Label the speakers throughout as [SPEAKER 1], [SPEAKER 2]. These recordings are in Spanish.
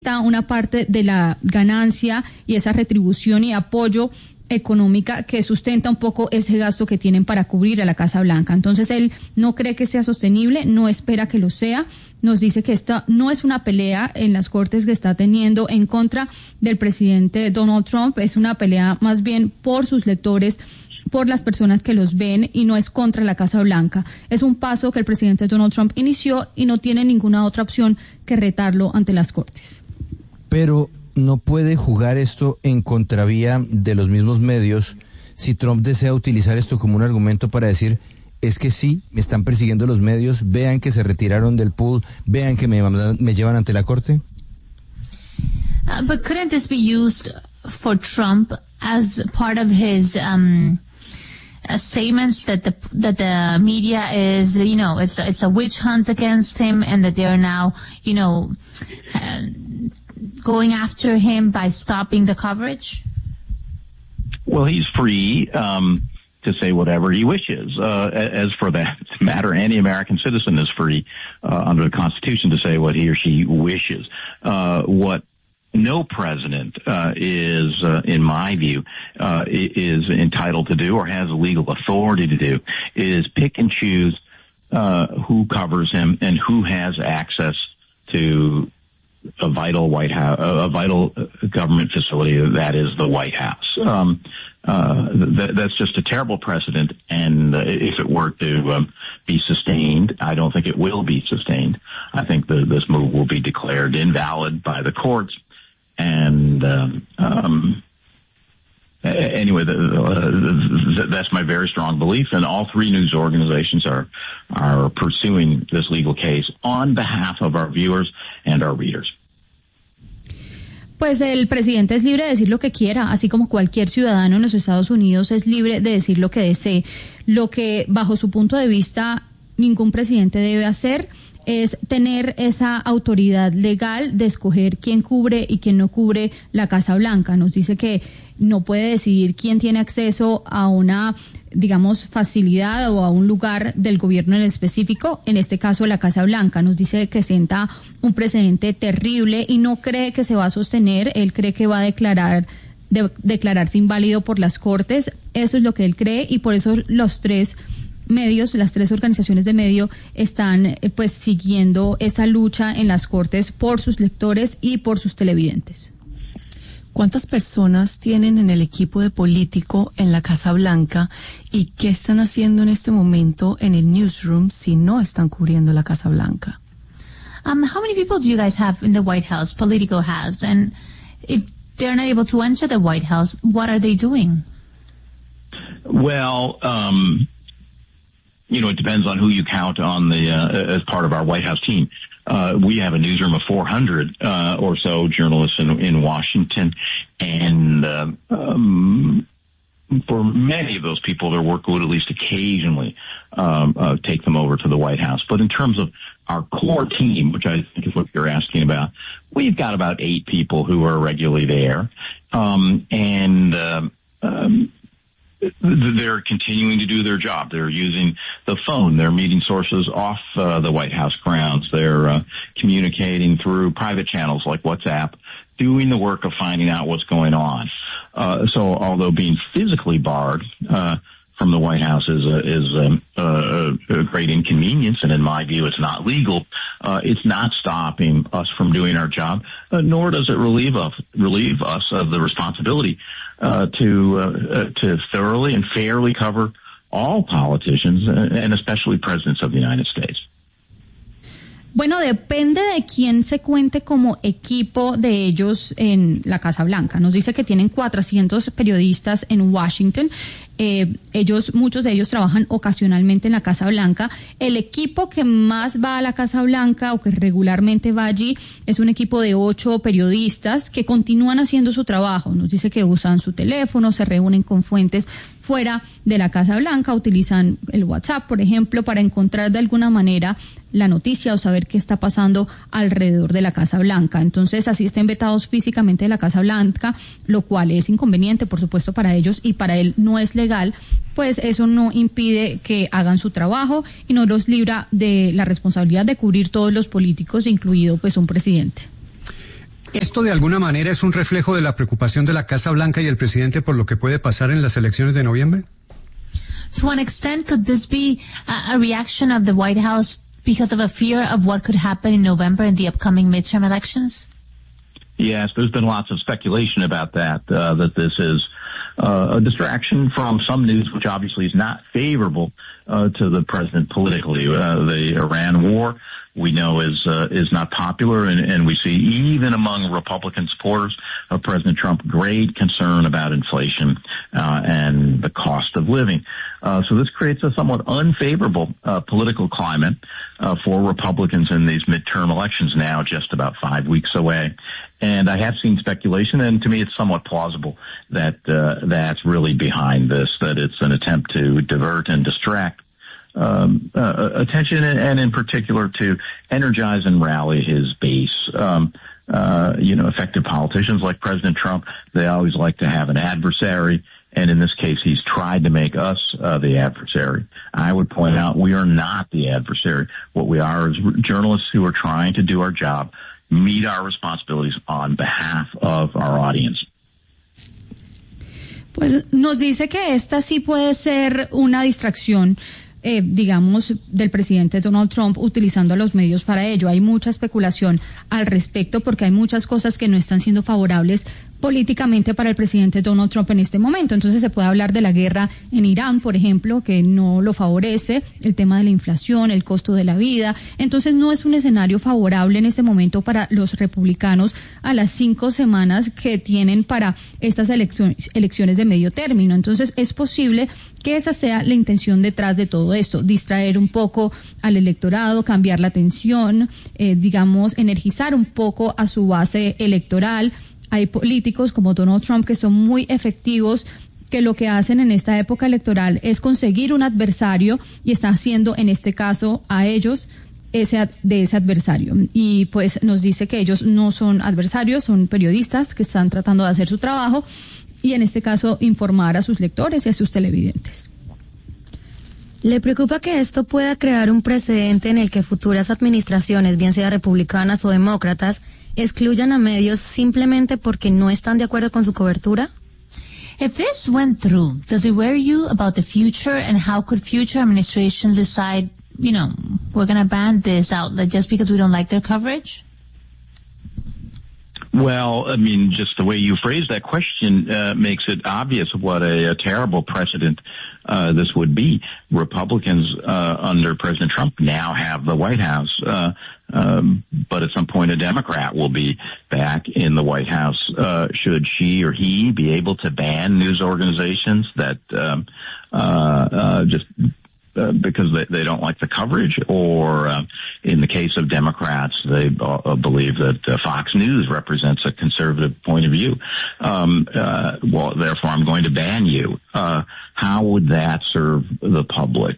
[SPEAKER 1] una parte de la ganancia y esa retribución y apoyo económica que sustenta un poco ese gasto que tienen para cubrir a la Casa Blanca. Entonces él no cree que sea sostenible, no espera que lo sea. Nos dice que esta no es una pelea en las cortes que está teniendo en contra del presidente Donald Trump, es una pelea más bien por sus lectores, por las personas que los ven, y no es contra la Casa Blanca. Es un paso que el presidente Donald Trump inició y no tiene ninguna otra opción que retarlo ante las cortes.
[SPEAKER 2] Pero no puede jugar esto en contravía de los mismos medios si Trump desea utilizar esto como un argumento para decir, es que sí, me están persiguiendo los medios, vean que se retiraron del pool, vean que me llevan ante la corte.
[SPEAKER 3] But couldn't this be used for Trump as part of his statements that the media is, it's a witch hunt against him, and that they are now, going after him by stopping the coverage?
[SPEAKER 4] Well, he's free to say whatever he wishes. As for that matter, any American citizen is free under the Constitution to say what he or she wishes. What no president is, in my view, is entitled to do or has legal authority to do is pick and choose who covers him and who has access to a vital vital government facility that is the White House. That's just a terrible precedent, and if it were to be sustained, I don't think it will be sustained. I think this move will be declared invalid by the courts, and anyway, that's my very strong belief, and all three news organizations are pursuing this legal case on behalf of our viewers and our readers.
[SPEAKER 1] Pues el presidente es libre de decir lo que quiera, así como cualquier ciudadano en los Estados Unidos es libre de decir lo que desee. Lo que, bajo su punto de vista, ningún presidente debe hacer es tener esa autoridad legal de escoger quién cubre y quién no cubre la Casa Blanca. Nos dice que no puede decidir quién tiene acceso a una, digamos, facilidad o a un lugar del gobierno en específico, en este caso la Casa Blanca. Nos dice que sienta un precedente terrible y no cree que se va a sostener. Él cree que va a declararse inválido por las cortes. Eso es lo que él cree, y por eso los tres medios, las tres organizaciones de medio están pues siguiendo esa lucha en las cortes por sus lectores y por sus televidentes.
[SPEAKER 5] ¿Cuántas personas tienen en el equipo de político en la Casa Blanca y qué están haciendo en este momento en el newsroom si no están cubriendo la Casa Blanca?
[SPEAKER 3] How many people do you guys have in the White House, Politico has? And if they're not able to enter the White House, what are they doing?
[SPEAKER 4] Well, it depends on who you count on the as part of our White House team. We have a newsroom of 400 or so journalists in Washington, and for many of those people, their work would at least occasionally take them over to the White House. But in terms of our core team, which I think is what you're asking about, we've got about 8 people who are regularly there, they're continuing to do their job. They're using the phone. They're meeting sources off the White House grounds. They're communicating through private channels like WhatsApp, doing the work of finding out what's going on. So although being physically barred from the White House is a great inconvenience, and in my view it's not legal, it's not stopping us from doing our job, nor does it relieve us of the responsibility to thoroughly and fairly cover all politicians, and especially presidents of the United States.
[SPEAKER 1] Bueno, depende de quién se cuente como equipo de ellos en la Casa Blanca. Nos dice que tienen 400 periodistas en Washington. Muchos de ellos trabajan ocasionalmente en la Casa Blanca. El equipo que más va a la Casa Blanca o que regularmente va allí es un equipo de 8 periodistas que continúan haciendo su trabajo. Nos dice que usan su teléfono, se reúnen con fuentes fuera de la Casa Blanca, utilizan el WhatsApp, por ejemplo, para encontrar de alguna manera la noticia o saber qué está pasando alrededor de la Casa Blanca. Entonces, así estén vetados físicamente de la Casa Blanca, lo cual es inconveniente, por supuesto, para ellos, y para él no es legal, pues eso no impide que hagan su trabajo y no los libra de la responsabilidad de cubrir todos los políticos, incluido pues un presidente.
[SPEAKER 6] ¿Esto de alguna manera es un reflejo de la preocupación de la Casa Blanca y el presidente por lo que puede pasar en las elecciones de noviembre?
[SPEAKER 3] To an extent, could this be a reaction of the White House because of a fear of what could happen in November in the upcoming midterm elections?
[SPEAKER 4] Yes, there's been lots of speculation about that, that this is a distraction from some news which obviously is not favorable to the president politically. The Iran war, we know, is not popular, and we see even among Republican supporters of President Trump great concern about inflation and the cost of living. So this creates a somewhat unfavorable political climate for Republicans in these midterm elections now just about 5 weeks away. And I have seen speculation, and to me it's somewhat plausible that that's really behind this, that it's an attempt to divert and distract attention, and in particular to energize and rally his base. Effective politicians like President Trump, they always like to have an adversary, and in this case, he's tried to make us the adversary. I would point out we are not the adversary. What we are is journalists who are trying to do our job, meet our responsibilities on behalf of our audience.
[SPEAKER 1] Pues nos dice que esta sí puede ser una distracción, digamos, del presidente Donald Trump utilizando los medios para ello. Hay mucha especulación al respecto porque hay muchas cosas que no están siendo favorables políticamente para el presidente Donald Trump en este momento. Entonces se puede hablar de la guerra en Irán, por ejemplo, que no lo favorece, el tema de la inflación, el costo de la vida. Entonces no es un escenario favorable en este momento para los republicanos a las 5 semanas que tienen para estas elecciones de medio término. Entonces es posible que esa sea la intención detrás de todo esto, distraer un poco al electorado, cambiar la atención, digamos, energizar un poco a su base electoral. Hay políticos como Donald Trump que son muy efectivos, que lo que hacen en esta época electoral es conseguir un adversario y está haciendo en este caso a ellos de ese adversario. Y pues nos dice que ellos no son adversarios, son periodistas que están tratando de hacer su trabajo y en este caso informar a sus lectores y a sus televidentes.
[SPEAKER 7] ¿Le preocupa que esto pueda crear un precedente en el que futuras administraciones, bien sea republicanas o demócratas, excluyan a medios simplemente porque no están de acuerdo con su cobertura?
[SPEAKER 3] If this went through, does it worry you about the future, and how could future administrations decide, we're going to ban this outlet just because we don't like their coverage?
[SPEAKER 4] Well, I mean, just the way you phrased that question makes it obvious what a terrible precedent this would be. Republicans under President Trump now have the White House, but at some point a Democrat will be back in the White House. Should she or he be able to ban news organizations that just because they don't like the coverage, or in the case of Democrats, they believe that Fox News represents a conservative point of view. Well, therefore, I'm going to ban you. How would that serve the public?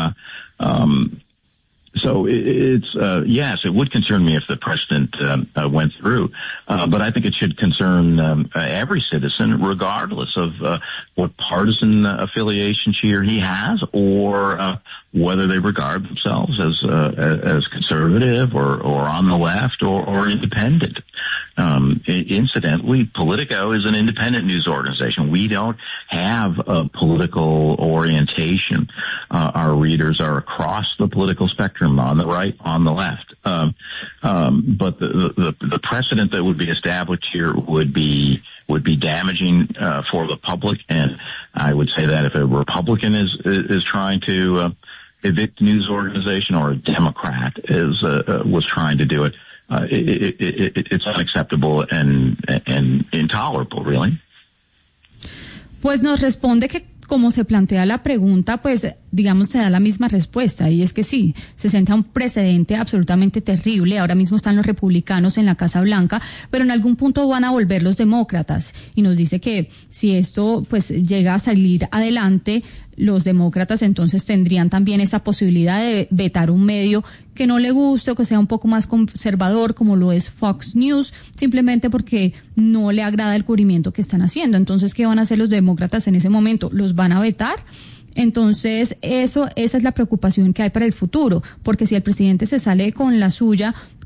[SPEAKER 4] So it's yes, it would concern me if the precedent went through, but I think it should concern every citizen, regardless of what partisan affiliation she or he has, or whether they regard themselves as conservative or on the left or independent. Incidentally, Politico is an independent news organization. We don't have a political orientation. Our readers are across the political spectrum, on the right, on the left. But the precedent that would be established here would be damaging for the public. And I would say that if a Republican is trying to evict a news organization, or a Democrat was trying to do it, it's unacceptable and intolerable, really.
[SPEAKER 1] Pues nos responde que como se plantea la pregunta, pues digamos se da la misma respuesta, y es que sí, se sienta un precedente absolutamente terrible. Ahora mismo están los republicanos en la Casa Blanca, pero en algún punto van a volver los demócratas, y nos dice que si esto pues llega a salir adelante, los demócratas entonces tendrían también esa posibilidad de vetar un medio que no le guste o que sea un poco más conservador, como lo es Fox News, simplemente porque no le agrada el cubrimiento que están haciendo. Entonces, ¿qué van a hacer los demócratas en ese momento? ¿Los van a vetar? Entonces, esa es la preocupación que hay para el futuro, porque si el presidente se sale con la suya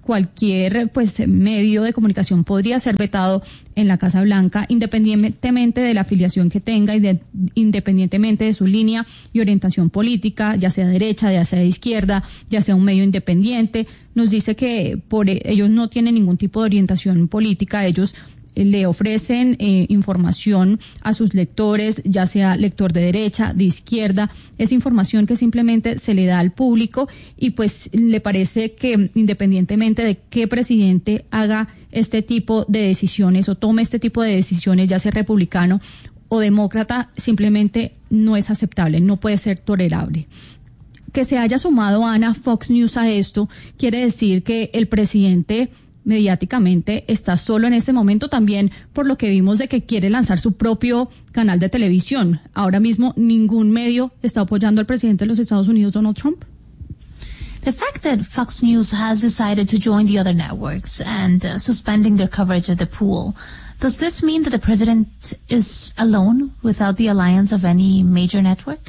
[SPEAKER 1] cualquier medio de comunicación podría ser vetado en la Casa Blanca, independientemente de la afiliación que tenga y independientemente de su línea y orientación política, ya sea derecha, ya sea de izquierda, ya sea un medio independiente. Nos dice que ellos no tienen ningún tipo de orientación política, ellos le ofrecen información a sus lectores, ya sea lector de derecha, de izquierda, es información que simplemente se le da al público y pues le parece que independientemente de qué presidente haga este tipo de decisiones o tome este tipo de decisiones, ya sea republicano o demócrata, simplemente no es aceptable, no puede ser tolerable. Que se haya sumado, Ana, Fox News a esto quiere decir que el presidente mediáticamente está solo en este momento, también por lo que vimos de que quiere lanzar su propio canal de televisión. Ahora mismo ningún medio está apoyando al presidente de los Estados Unidos, Donald Trump.
[SPEAKER 3] The fact that Fox News has decided to join the other networks and suspending their coverage of the pool, does this mean that the president is alone without the alliance of any major network?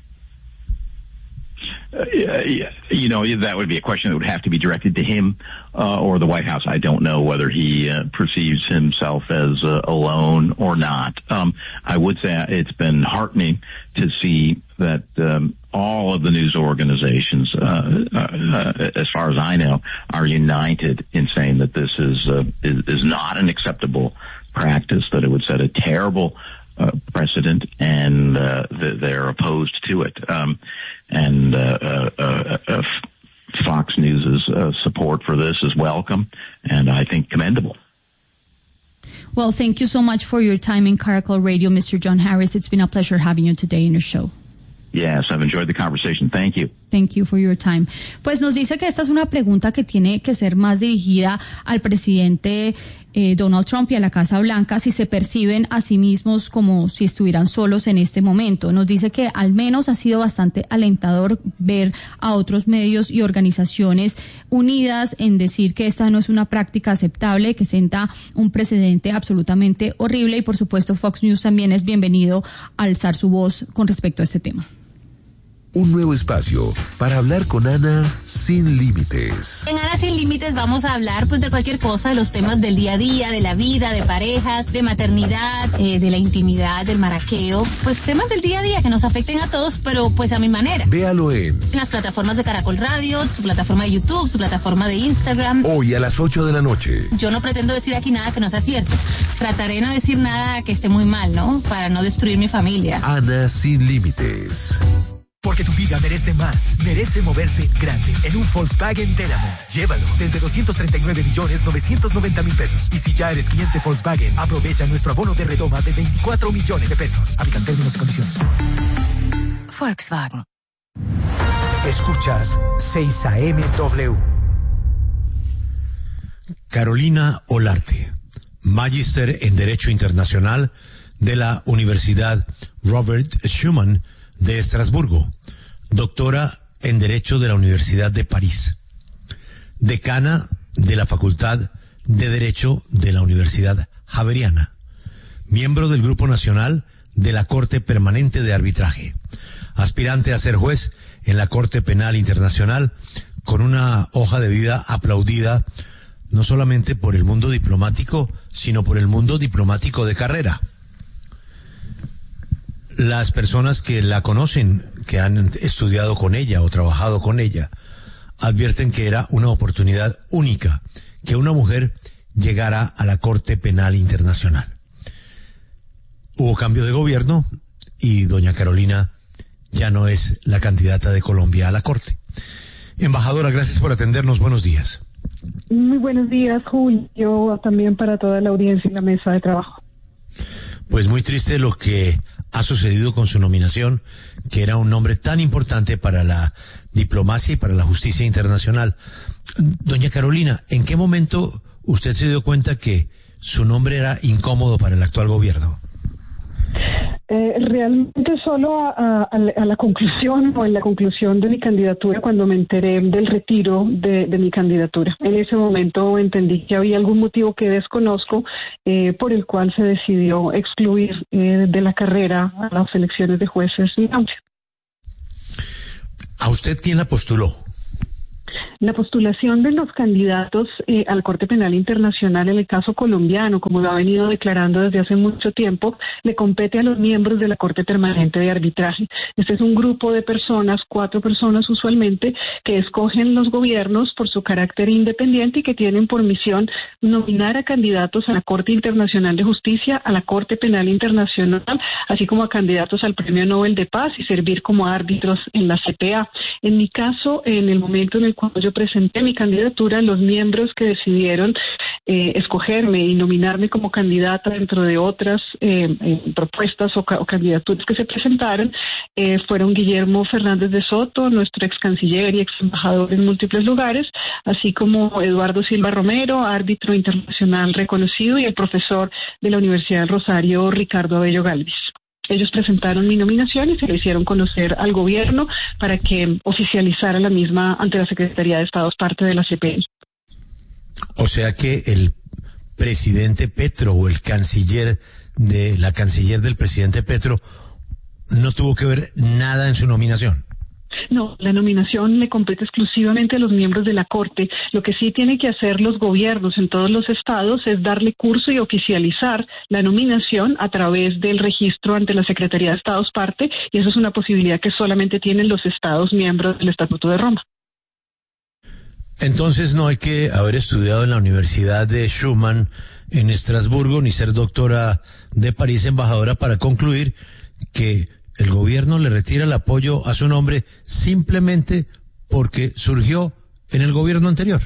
[SPEAKER 4] That would be a question that would have to be directed to him or the White House. I don't know whether he perceives himself as alone or not. I would say it's been heartening to see that all of the news organizations, as far as I know, are united in saying that this is not an acceptable practice, that it would set a terrible precedent, and they're opposed to it. Fox News' support for this is welcome and I think commendable.
[SPEAKER 1] Well, thank you so much for your time in Caracol Radio, Mr. John Harris. It's been a pleasure having you today in your show.
[SPEAKER 4] Yes, I've enjoyed the conversation. Thank you.
[SPEAKER 1] Thank you for your time. Pues nos dice que esta es una pregunta que tiene que ser más dirigida al presidente Donald Trump y a la Casa Blanca, si se perciben a sí mismos como si estuvieran solos en este momento. Nos dice que al menos ha sido bastante alentador ver a otros medios y organizaciones unidas en decir que esta no es una práctica aceptable, que sienta un precedente absolutamente horrible, y por supuesto Fox News también es bienvenido a alzar su voz con respecto a este tema.
[SPEAKER 8] Un nuevo espacio para hablar con Ana sin límites.
[SPEAKER 9] En Ana sin límites vamos a hablar pues de cualquier cosa, de los temas del día a día, de la vida, de parejas, de maternidad, de la intimidad, del maraqueo, pues temas del día a día que nos afecten a todos, pero pues a mi manera.
[SPEAKER 8] Véalo en
[SPEAKER 9] las plataformas de Caracol Radio, su plataforma de YouTube, su plataforma de Instagram.
[SPEAKER 8] Hoy a las 8 de la noche.
[SPEAKER 9] Yo no pretendo decir aquí nada que no sea cierto. Trataré de no decir nada que esté muy mal, ¿no? Para no destruir mi familia.
[SPEAKER 8] Ana sin límites.
[SPEAKER 10] Porque tu vida merece más, merece moverse en grande, en un Volkswagen Telamont. Llévalo desde 239.990.000 pesos. Y si ya eres cliente Volkswagen, aprovecha nuestro abono de redoma de 24 millones de pesos. Aplican términos y condiciones.
[SPEAKER 11] Volkswagen.
[SPEAKER 10] Escuchas 6am-W.
[SPEAKER 12] Carolina Olarte, magíster en Derecho Internacional de la Universidad Robert Schuman de Estrasburgo, doctora en Derecho de la Universidad de París, decana de la Facultad de Derecho de la Universidad Javeriana, miembro del Grupo Nacional de la Corte Permanente de Arbitraje, aspirante a ser juez en la Corte Penal Internacional, con una hoja de vida aplaudida no solamente por el mundo diplomático, sino por el mundo diplomático de carrera. Las personas que la conocen, que han estudiado con ella o trabajado con ella, advierten que era una oportunidad única que una mujer llegara a la Corte Penal Internacional. Hubo cambio de gobierno y doña Carolina ya no es la candidata de Colombia a la Corte. Embajadora, gracias por atendernos. Buenos días.
[SPEAKER 13] Muy buenos días, Julio, también para toda la audiencia y la mesa de trabajo.
[SPEAKER 12] Pues muy triste lo que ha sucedido con su nominación, que era un nombre tan importante para la diplomacia y para la justicia internacional. Doña Carolina, ¿en qué momento usted se dio cuenta que su nombre era incómodo para el actual gobierno?
[SPEAKER 13] Realmente solo a la conclusión o en la conclusión de mi candidatura, cuando me enteré del retiro de mi candidatura. En ese momento entendí que había algún motivo que desconozco por el cual se decidió excluir de la carrera a las elecciones de jueces.
[SPEAKER 12] ¿A usted quién la postuló?
[SPEAKER 13] La postulación de los candidatos a la Corte Penal Internacional en el caso colombiano, como lo ha venido declarando desde hace mucho tiempo, le compete a los miembros de la Corte Permanente de Arbitraje. Este es un grupo de personas, 4 personas usualmente, que escogen los gobiernos por su carácter independiente y que tienen por misión nominar a candidatos a la Corte Internacional de Justicia, a la Corte Penal Internacional, así como a candidatos al Premio Nobel de Paz y servir como árbitros en la CPA. En mi caso, en el momento en el cual yo presenté mi candidatura, los miembros que decidieron escogerme y nominarme como candidata dentro de otras propuestas o candidaturas que se presentaron fueron Guillermo Fernández de Soto, nuestro ex canciller y ex embajador en múltiples lugares, así como Eduardo Silva Romero, árbitro internacional reconocido, y el profesor de la Universidad del Rosario, Ricardo Abello Galvis. Ellos presentaron mi nominación y se lo hicieron conocer al gobierno para que oficializara la misma ante la Secretaría de Estado, parte de la CPI.
[SPEAKER 12] O sea que el presidente Petro o el canciller del presidente Petro no tuvo que ver nada en su nominación.
[SPEAKER 13] No, la nominación le compete exclusivamente a los miembros de la Corte. Lo que sí tienen que hacer los gobiernos en todos los estados es darle curso y oficializar la nominación a través del registro ante la Secretaría de Estados parte, y eso es una posibilidad que solamente tienen los estados miembros del Estatuto de Roma.
[SPEAKER 12] Entonces no hay que haber estudiado en la Universidad de Schumann en Estrasburgo ni ser doctora de París, embajadora, para concluir que el gobierno le retira el apoyo a su nombre simplemente porque surgió en el gobierno anterior.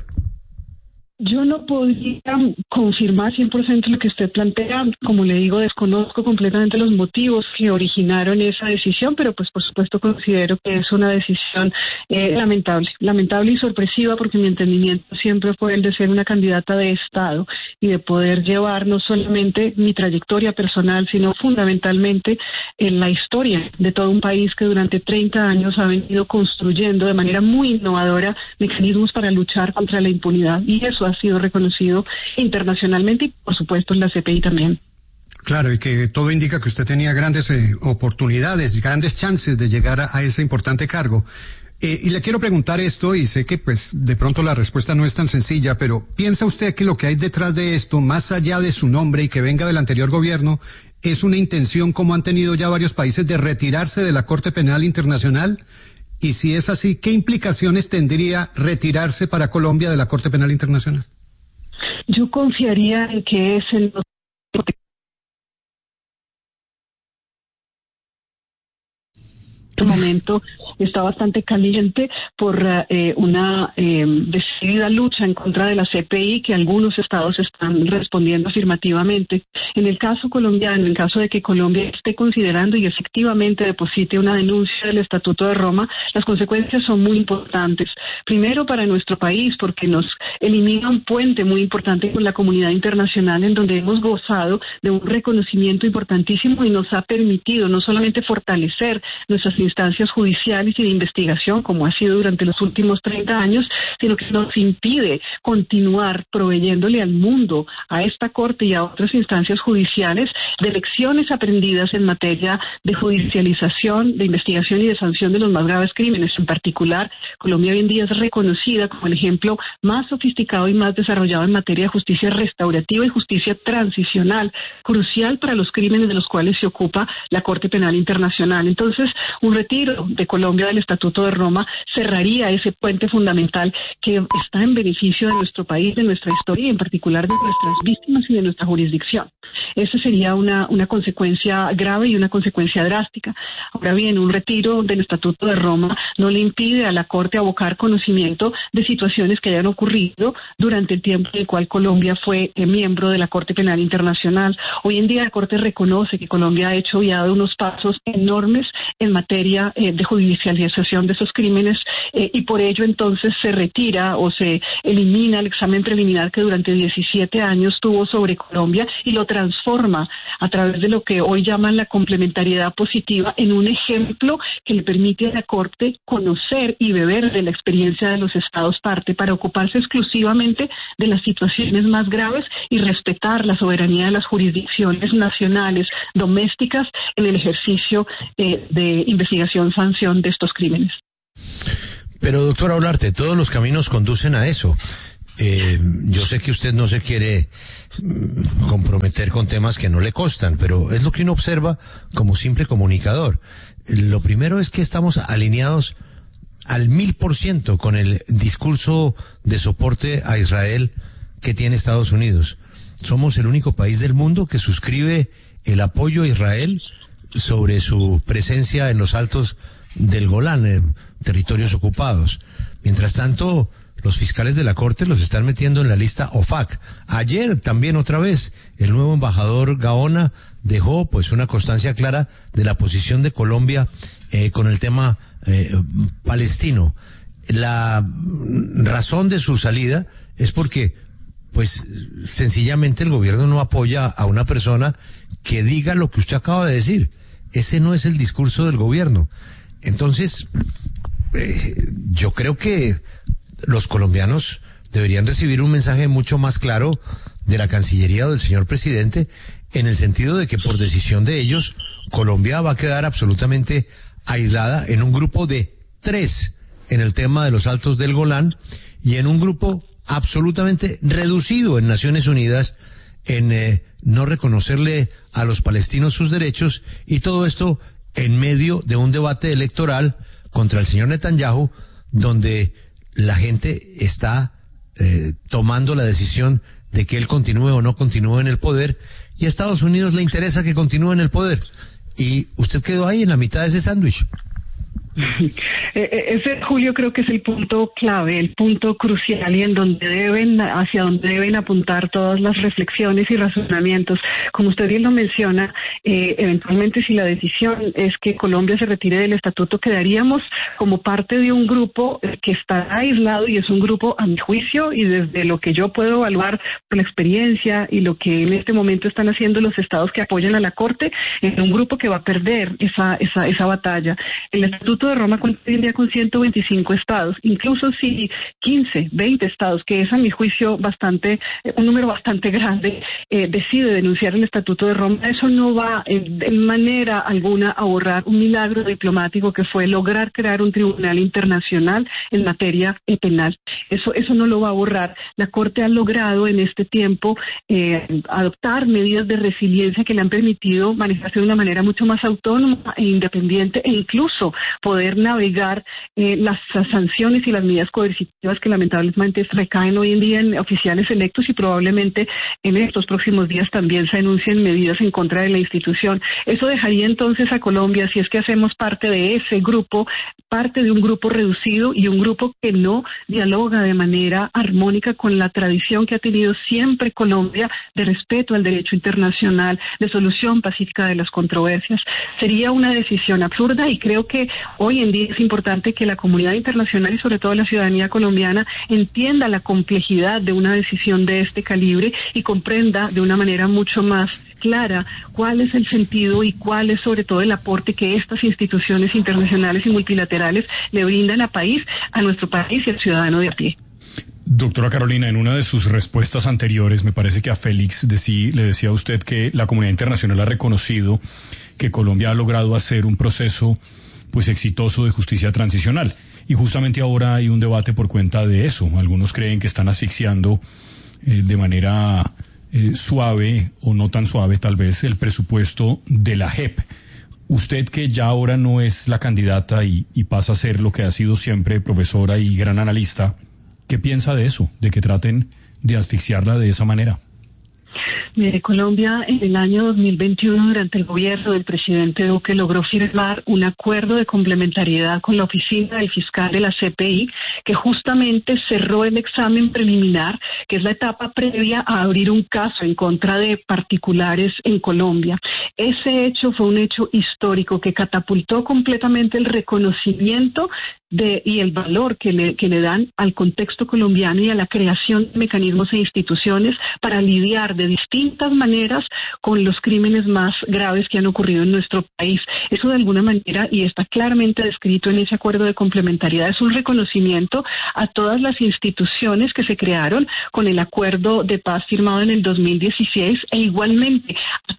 [SPEAKER 13] Yo no podría confirmar 100% lo que usted plantea. Como le digo, desconozco completamente los motivos que originaron esa decisión, pero pues por supuesto considero que es una decisión lamentable y sorpresiva, porque mi entendimiento siempre fue el de ser una candidata de Estado y de poder llevar no solamente mi trayectoria personal, sino fundamentalmente en la historia de todo un país que durante 30 años ha venido construyendo de manera muy innovadora mecanismos para luchar contra la impunidad, y eso ha sido reconocido internacionalmente y por supuesto en la CPI también.
[SPEAKER 6] Claro, y que todo indica que usted tenía grandes oportunidades, grandes chances de llegar a ese importante cargo. Y le quiero preguntar esto, y sé que pues de pronto la respuesta no es tan sencilla, pero ¿piensa usted que lo que hay detrás de esto, más allá de su nombre y que venga del anterior gobierno, es una intención, como han tenido ya varios países, de retirarse de la Corte Penal Internacional? Y si es así, ¿qué implicaciones tendría retirarse para Colombia de la Corte Penal Internacional?
[SPEAKER 13] Yo confiaría en que es en los momento está bastante caliente por una decidida lucha en contra de la CPI que algunos estados están respondiendo afirmativamente. En el caso colombiano, en el caso de que Colombia esté considerando y efectivamente deposite una denuncia del Estatuto de Roma, las consecuencias son muy importantes. Primero, para nuestro país, porque nos elimina un puente muy importante con la comunidad internacional, en donde hemos gozado de un reconocimiento importantísimo y nos ha permitido no solamente fortalecer nuestras instancias judiciales y de investigación, como ha sido durante los últimos 30 años, sino que nos impide continuar proveyéndole al mundo, a esta Corte y a otras instancias judiciales, de lecciones aprendidas en materia de judicialización, de investigación y de sanción de los más graves crímenes. En particular, Colombia hoy en día es reconocida como el ejemplo más sofisticado y más desarrollado en materia de justicia restaurativa y justicia transicional, crucial para los crímenes de los cuales se ocupa la Corte Penal Internacional. Entonces, un retiro de Colombia del Estatuto de Roma cerraría ese puente fundamental que está en beneficio de nuestro país, de nuestra historia y en particular de nuestras víctimas y de nuestra jurisdicción. Esa sería una consecuencia grave y una consecuencia drástica. Ahora bien, un retiro del Estatuto de Roma no le impide a la Corte abocar conocimiento de situaciones que hayan ocurrido durante el tiempo en el cual Colombia fue miembro de la Corte Penal Internacional. Hoy en día la Corte reconoce que Colombia ha hecho y ha dado unos pasos enormes en materia de judicialización de esos crímenes y por ello entonces se retira o se elimina el examen preliminar que durante 17 años tuvo sobre Colombia y lo transforma a través de lo que hoy llaman la complementariedad positiva en un ejemplo que le permite a la Corte conocer y beber de la experiencia de los estados parte para ocuparse exclusivamente de las situaciones más graves y respetar la soberanía de las jurisdicciones nacionales domésticas en el ejercicio de investigación, sanción de estos crímenes.
[SPEAKER 12] Pero doctora Olarte, todos los caminos conducen a eso. Yo sé que usted no se quiere comprometer con temas que no le costan, pero es lo que uno observa como simple comunicador. Lo primero es que estamos alineados al 1000% con el discurso de soporte a Israel que tiene Estados Unidos. Somos el único país del mundo que suscribe el apoyo a Israel sobre su presencia en los altos del Golán, territorios ocupados. Mientras tanto, los fiscales de la Corte los están metiendo en la lista OFAC. Ayer también otra vez el nuevo embajador Gaona dejó pues una constancia clara de la posición de Colombia con el tema palestino. La razón de su salida es porque pues sencillamente el gobierno no apoya a una persona que diga lo que usted acaba de decir. Ese no es el discurso del gobierno. Entonces, yo creo que los colombianos deberían recibir un mensaje mucho más claro de la Cancillería o del señor presidente, en el sentido de que por decisión de ellos, Colombia va a quedar absolutamente aislada en un grupo de 3 en el tema de los altos del Golán y en un grupo absolutamente reducido en Naciones Unidas en no reconocerle a los palestinos sus derechos, y todo esto en medio de un debate electoral contra el señor Netanyahu, donde la gente está tomando la decisión de que él continúe o no continúe en el poder, y a Estados Unidos le interesa que continúe en el poder, y usted quedó ahí en la mitad de ese sándwich.
[SPEAKER 13] Ese, Julio, creo que es el punto clave, el punto crucial, y en donde hacia donde deben apuntar todas las reflexiones y razonamientos. Como usted bien lo menciona, eventualmente si la decisión es que Colombia se retire del estatuto, quedaríamos como parte de un grupo que está aislado, y es un grupo, a mi juicio, y desde lo que yo puedo evaluar por la experiencia y lo que en este momento están haciendo los estados que apoyan a la Corte, es un grupo que va a perder esa batalla. El estatuto de Roma cuenta hoy en día con 125 estados, incluso si 15, 20 estados, que es a mi juicio un número bastante grande, decide denunciar el estatuto de Roma, eso no va de manera alguna a borrar un milagro diplomático que fue lograr crear un tribunal internacional en materia penal. Eso no lo va a borrar. La Corte ha logrado en este tiempo adoptar medidas de resiliencia que le han permitido manejarse de una manera mucho más autónoma e independiente, e incluso poder navegar las sanciones y las medidas coercitivas que lamentablemente recaen hoy en día en oficiales electos, y probablemente en estos próximos días también se anuncien medidas en contra de la institución. Eso dejaría entonces a Colombia, si es que hacemos parte de ese grupo, parte de un grupo reducido y un grupo que no dialoga de manera armónica con la tradición que ha tenido siempre Colombia de respeto al derecho internacional, de solución pacífica de las controversias. Sería una decisión absurda, y creo que hoy en día es importante que la comunidad internacional y sobre todo la ciudadanía colombiana entienda la complejidad de una decisión de este calibre y comprenda de una manera mucho más clara cuál es el sentido y cuál es sobre todo el aporte que estas instituciones internacionales y multilaterales le brindan a nuestro país y al ciudadano de a pie.
[SPEAKER 11] Doctora Carolina, en una de sus respuestas anteriores, me parece que a Félix le decía a usted que la comunidad internacional ha reconocido que Colombia ha logrado hacer un proceso pues exitoso de justicia transicional, y justamente ahora hay un debate por cuenta de eso. Algunos creen que están asfixiando de manera suave o no tan suave tal vez el presupuesto de la JEP. Usted, que ya ahora no es la candidata y pasa a ser lo que ha sido siempre, profesora y gran analista, ¿qué piensa de eso, de que traten de asfixiarla de esa manera?
[SPEAKER 13] Mire, Colombia en el año 2021, durante el gobierno del presidente Duque, logró firmar un acuerdo de complementariedad con la oficina del fiscal de la CPI, que justamente cerró el examen preliminar, que es la etapa previa a abrir un caso en contra de particulares en Colombia. Ese hecho fue un hecho histórico que catapultó completamente el reconocimiento y el valor que le dan al contexto colombiano y a la creación de mecanismos e instituciones para lidiar de distintas maneras con los crímenes más graves que han ocurrido en nuestro país. Eso de alguna manera, y está claramente descrito en ese acuerdo de complementariedad, es un reconocimiento a todas las instituciones que se crearon con el acuerdo de paz firmado en el 2016, e igualmente a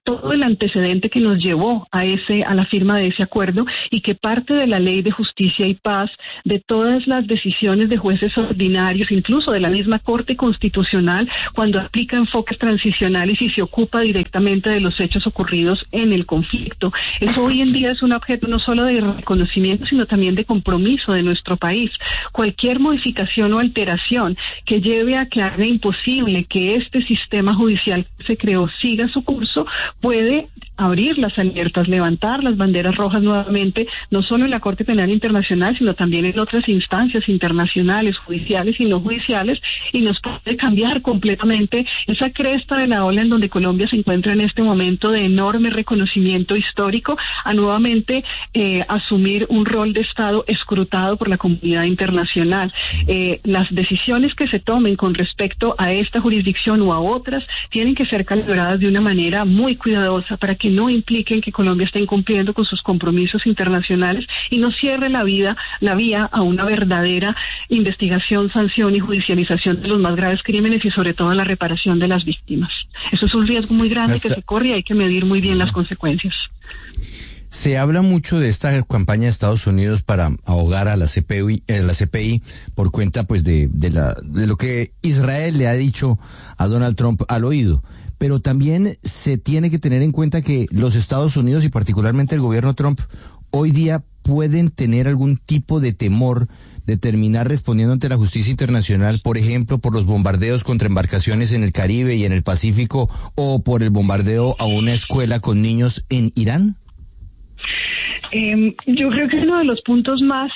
[SPEAKER 13] todo el antecedente que nos llevó a la firma de ese acuerdo, y que parte de la Ley de Justicia y Paz, de todas las decisiones de jueces ordinarios, incluso de la misma Corte Constitucional, cuando aplica enfoques transicionales y se ocupa directamente de los hechos ocurridos en el conflicto. Eso hoy en día es un objeto no solo de reconocimiento, sino también de compromiso de nuestro país. Cualquier modificación o alteración que lleve a que haga imposible que este sistema judicial que se creó siga su curso puede abrir las alertas, levantar las banderas rojas nuevamente, no solo en la Corte Penal Internacional, sino también en otras instancias internacionales, judiciales y no judiciales, y nos puede cambiar completamente esa cresta de la ola en donde Colombia se encuentra en este momento de enorme reconocimiento histórico, a nuevamente asumir un rol de Estado escrutado por la comunidad internacional. Las decisiones que se tomen con respecto a esta jurisdicción o a otras tienen que ser calibradas de una manera muy cuidadosa para que no impliquen que Colombia esté incumpliendo con sus compromisos internacionales y no cierre la vía a una verdadera investigación, sanción y judicialización de los más graves crímenes y sobre todo la reparación de las víctimas. Eso es un riesgo muy grande que se corre y hay que medir muy bien las consecuencias.
[SPEAKER 2] Se habla mucho de esta campaña de Estados Unidos para ahogar a la CPI por cuenta pues de lo que Israel le ha dicho a Donald Trump al oído. Pero también se tiene que tener en cuenta que los Estados Unidos y particularmente el gobierno Trump hoy día pueden tener algún tipo de temor de terminar respondiendo ante la justicia internacional, por ejemplo, por los bombardeos contra embarcaciones en el Caribe y en el Pacífico, o por el bombardeo a una escuela con niños en Irán.
[SPEAKER 13] Yo creo que uno de los puntos más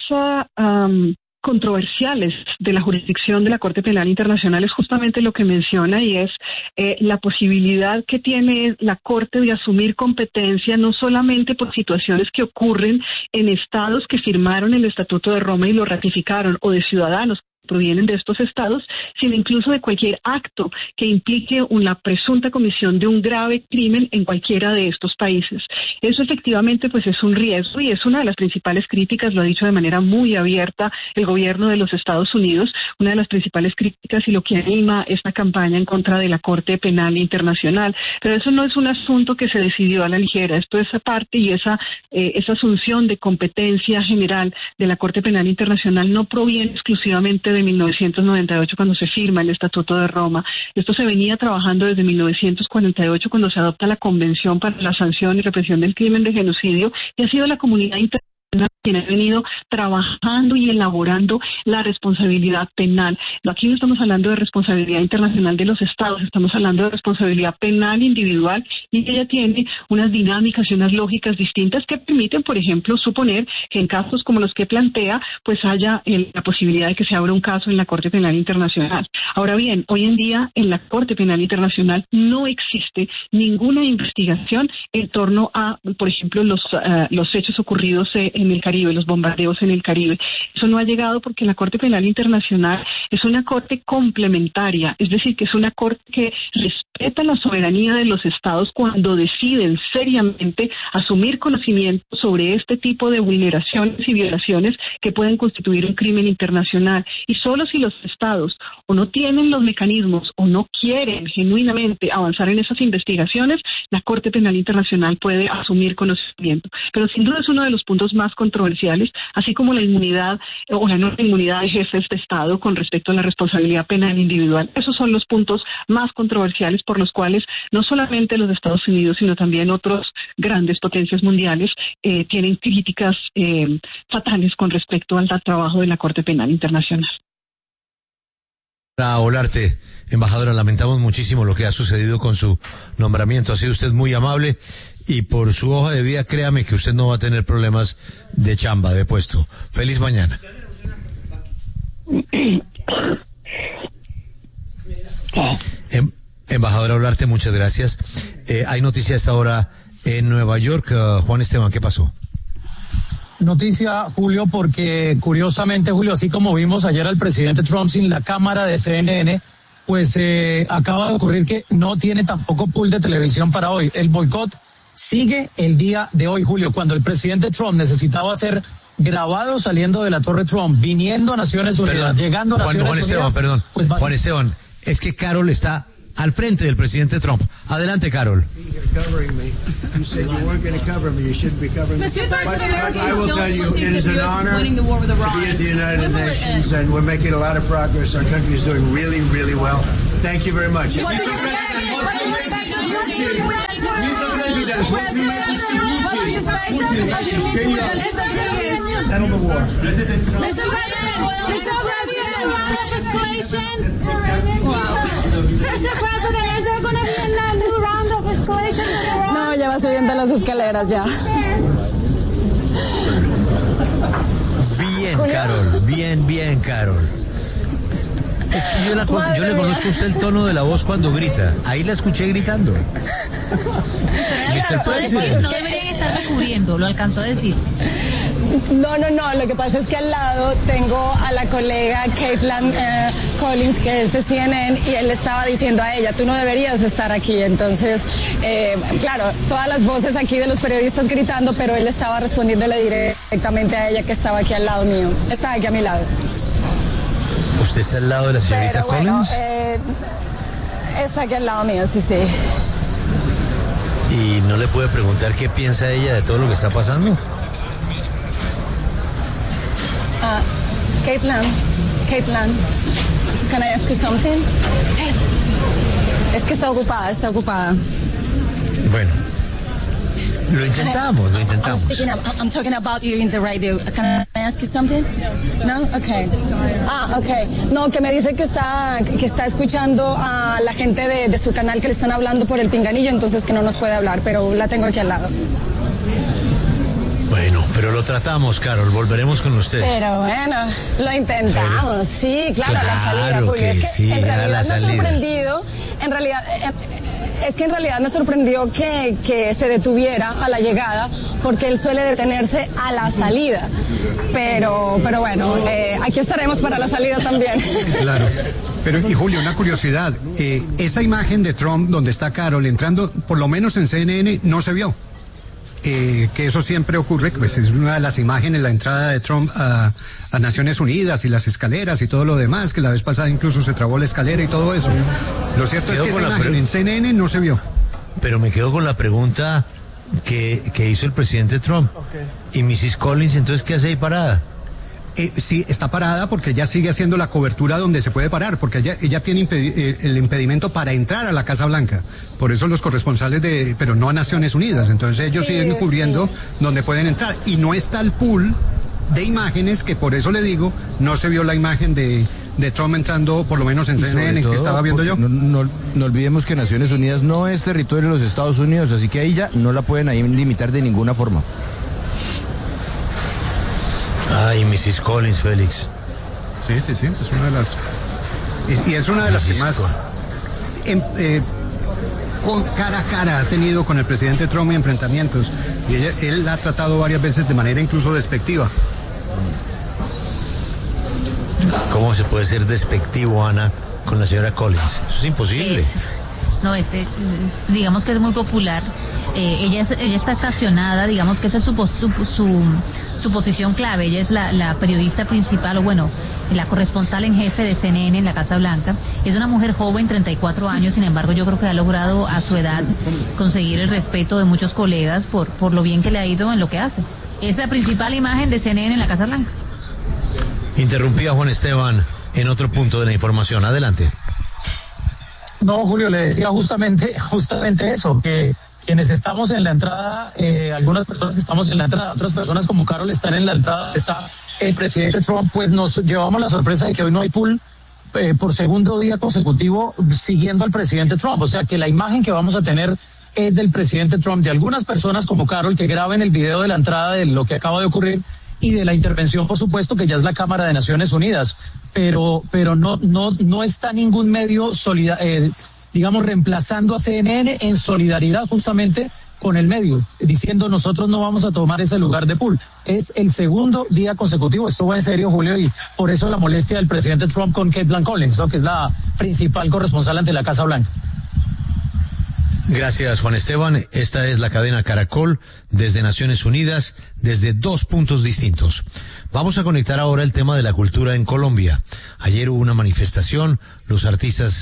[SPEAKER 13] controversiales de la jurisdicción de la Corte Penal Internacional es justamente lo que menciona, y es la posibilidad que tiene la Corte de asumir competencia no solamente por situaciones que ocurren en estados que firmaron el Estatuto de Roma y lo ratificaron, o de ciudadanos provienen de estos estados, sino incluso de cualquier acto que implique una presunta comisión de un grave crimen en cualquiera de estos países. Eso efectivamente pues es un riesgo y es una de las principales críticas, lo ha dicho de manera muy abierta el gobierno de los Estados Unidos, una de las principales críticas y lo que anima esta campaña en contra de la Corte Penal Internacional. Pero eso no es un asunto que se decidió a la ligera, esto es aparte, y esa asunción de competencia general de la Corte Penal Internacional no proviene exclusivamente de 1998 cuando se firma el Estatuto de Roma. Esto se venía trabajando desde 1948 cuando se adopta la Convención para la Sanción y Represión del Crimen de Genocidio, y ha sido la comunidad internacional quien ha venido trabajando y elaborando la responsabilidad penal. Aquí no estamos hablando de responsabilidad internacional de los estados, estamos hablando de responsabilidad penal individual, y ella tiene unas dinámicas y unas lógicas distintas que permiten, por ejemplo, suponer que en casos como los que plantea, pues haya la posibilidad de que se abra un caso en la Corte Penal Internacional. Ahora bien, hoy en día en la Corte Penal Internacional no existe ninguna investigación en torno a, por ejemplo, los hechos ocurridos en el Caribe, los bombardeos en el Caribe. Eso no ha llegado porque la Corte Penal Internacional es una corte complementaria, es decir, que es una corte que respeta la soberanía de los estados cuando deciden seriamente asumir conocimiento sobre este tipo de vulneraciones y violaciones que pueden constituir un crimen internacional. Y solo si los estados o no tienen los mecanismos o no quieren genuinamente avanzar en esas investigaciones, la Corte Penal Internacional puede asumir conocimiento. Pero sin duda es uno de los puntos más controversiales, así como la inmunidad o la no inmunidad de jefes de Estado con respecto a la responsabilidad penal individual. Esos son los puntos más controversiales por los cuales no solamente los Estados Unidos, sino también otras grandes potencias mundiales tienen críticas fatales con respecto al trabajo de la Corte Penal Internacional.
[SPEAKER 12] Olarte, embajadora, lamentamos muchísimo lo que ha sucedido con su nombramiento. Ha sido usted muy amable, y por su hoja de vida, créame que usted no va a tener problemas de chamba, de puesto. Feliz mañana. Embajadora Olarte, muchas gracias. Hay noticia a esta hora en Nueva York. Juan Esteban, ¿qué pasó?
[SPEAKER 14] Noticia, Julio, porque curiosamente, Julio, así como vimos ayer al presidente Trump sin la cámara de CNN, pues acaba de ocurrir que no tiene tampoco pool de televisión para hoy. El boicot sigue el día de hoy, Julio, cuando el presidente Trump necesitaba ser grabado saliendo de la Torre Trump, viniendo a Naciones Unidas, llegando a Naciones Unidas.
[SPEAKER 12] Juan Esteban, es que Carol está al frente del presidente Trump. Adelante, Carol.
[SPEAKER 15] Covering me. You said you weren't going to cover me. You shouldn't be covering me. But I will tell you, it is an honor to be at the United Nations, and we're making a lot of progress. Our country is doing really, really well. Thank you very much. Settle the war.
[SPEAKER 16] Mr. President, is there going to be a new round of escalation?
[SPEAKER 17] No, ya va subiendo las escaleras ya.
[SPEAKER 12] Bien, Carol, bien, Carol. Es que yo le conozco a usted el tono de la voz cuando grita. Ahí la escuché gritando.
[SPEAKER 9] No deberían estarme cubriendo, lo alcanzó a decir.
[SPEAKER 17] No, lo que pasa es que al lado tengo a la colega Caitlin Collins, que es de CNN, y él le estaba diciendo a ella, tú no deberías estar aquí. Entonces, claro, todas las voces aquí de los periodistas gritando, pero él estaba respondiéndole directamente a ella, que estaba aquí al lado mío. Estaba aquí a mi lado.
[SPEAKER 12] ¿Usted está al lado de la señorita Collins?
[SPEAKER 17] Está aquí al lado mío, sí.
[SPEAKER 12] ¿Y no le puede preguntar qué piensa ella de todo lo que está pasando?
[SPEAKER 17] Caitlin, can I ask you something? Es que está ocupada.
[SPEAKER 12] Bueno, lo intentamos.
[SPEAKER 17] I'm talking about you in the radio. Can I ask you something? No? Okay. Okay. No, que me dice que está escuchando a la gente de su canal que le están hablando por el pinganillo, entonces que no nos puede hablar, pero la tengo aquí al lado.
[SPEAKER 12] Bueno, pero lo tratamos, Carol, volveremos con usted.
[SPEAKER 17] Pero bueno, lo intentamos, sí, claro, a la salida, Julio.
[SPEAKER 12] Que
[SPEAKER 17] es que
[SPEAKER 12] sí,
[SPEAKER 17] en realidad
[SPEAKER 12] a la
[SPEAKER 17] me ha
[SPEAKER 12] salida.
[SPEAKER 17] sorprendido, en realidad me sorprendió que se detuviera a la llegada, porque él suele detenerse a la salida. Pero bueno, aquí estaremos para la salida también.
[SPEAKER 6] Claro. Pero, y Julio, una curiosidad, esa imagen de Trump donde está Carol entrando, por lo menos en CNN, no se vio. Que eso siempre ocurre, pues es una de las imágenes, la entrada de Trump a Naciones Unidas y las escaleras y todo lo demás, que la vez pasada incluso se trabó la escalera y todo eso. Lo cierto es que esa imagen en CNN no se vio.
[SPEAKER 12] Pero me quedo con la pregunta que hizo el presidente Trump. ¿Y Mrs. Collins entonces qué hace ahí parada?
[SPEAKER 6] Sí, está parada porque ella sigue haciendo la cobertura donde se puede parar, porque ella tiene el impedimento para entrar a la Casa Blanca. Por eso los corresponsales pero no a Naciones Unidas. Entonces ellos siguen cubriendo donde pueden entrar. Y no está el pool de imágenes, que por eso le digo, no se vio la imagen de Trump entrando, por lo menos en CNN, que estaba viendo yo.
[SPEAKER 2] No olvidemos que Naciones Unidas no es territorio de los Estados Unidos, así que ahí ya no la pueden ahí limitar de ninguna forma.
[SPEAKER 12] Ay, Mrs. Collins, Félix.
[SPEAKER 6] Sí, es una de las... Y es una de las que más... con cara a cara ha tenido con el presidente Trump y enfrentamientos. Y él la ha tratado varias veces de manera incluso despectiva.
[SPEAKER 12] ¿Cómo se puede ser despectivo, Ana, con la señora Collins? Eso es imposible.
[SPEAKER 9] Digamos que es muy popular. Ella está estacionada, digamos que esa es su posición clave. Ella es la periodista principal, o bueno, la corresponsal en jefe de CNN en la Casa Blanca. Es una mujer joven, 34 años, sin embargo yo creo que ha logrado a su edad conseguir el respeto de muchos colegas por lo bien que le ha ido en lo que hace. Es la principal imagen de CNN en la Casa Blanca.
[SPEAKER 12] Interrumpía Juan Esteban en otro punto de la información. Adelante.
[SPEAKER 14] No, Julio, le decía justamente eso, que quienes estamos en la entrada, algunas personas que estamos en la entrada, otras personas como Carol están en la entrada, está el presidente Trump, pues nos llevamos la sorpresa de que hoy no hay pool por segundo día consecutivo siguiendo al presidente Trump. O sea que la imagen que vamos a tener es del presidente Trump, de algunas personas como Carol que graben el video de la entrada de lo que acaba de ocurrir y de la intervención, por supuesto, que ya es la Cámara de Naciones Unidas. Pero no está ningún medio digamos, reemplazando a CNN en solidaridad justamente con el medio, diciendo nosotros no vamos a tomar ese lugar de pool. Es el segundo día consecutivo, esto va en serio, Julio, y por eso la molestia del presidente Trump con Caitlin Collins, ¿no?, que es la principal corresponsal ante la Casa Blanca.
[SPEAKER 12] Gracias, Juan Esteban. Esta es la cadena Caracol desde Naciones Unidas, desde dos puntos distintos. Vamos a conectar ahora el tema de la cultura en Colombia. Ayer hubo una manifestación, los artistas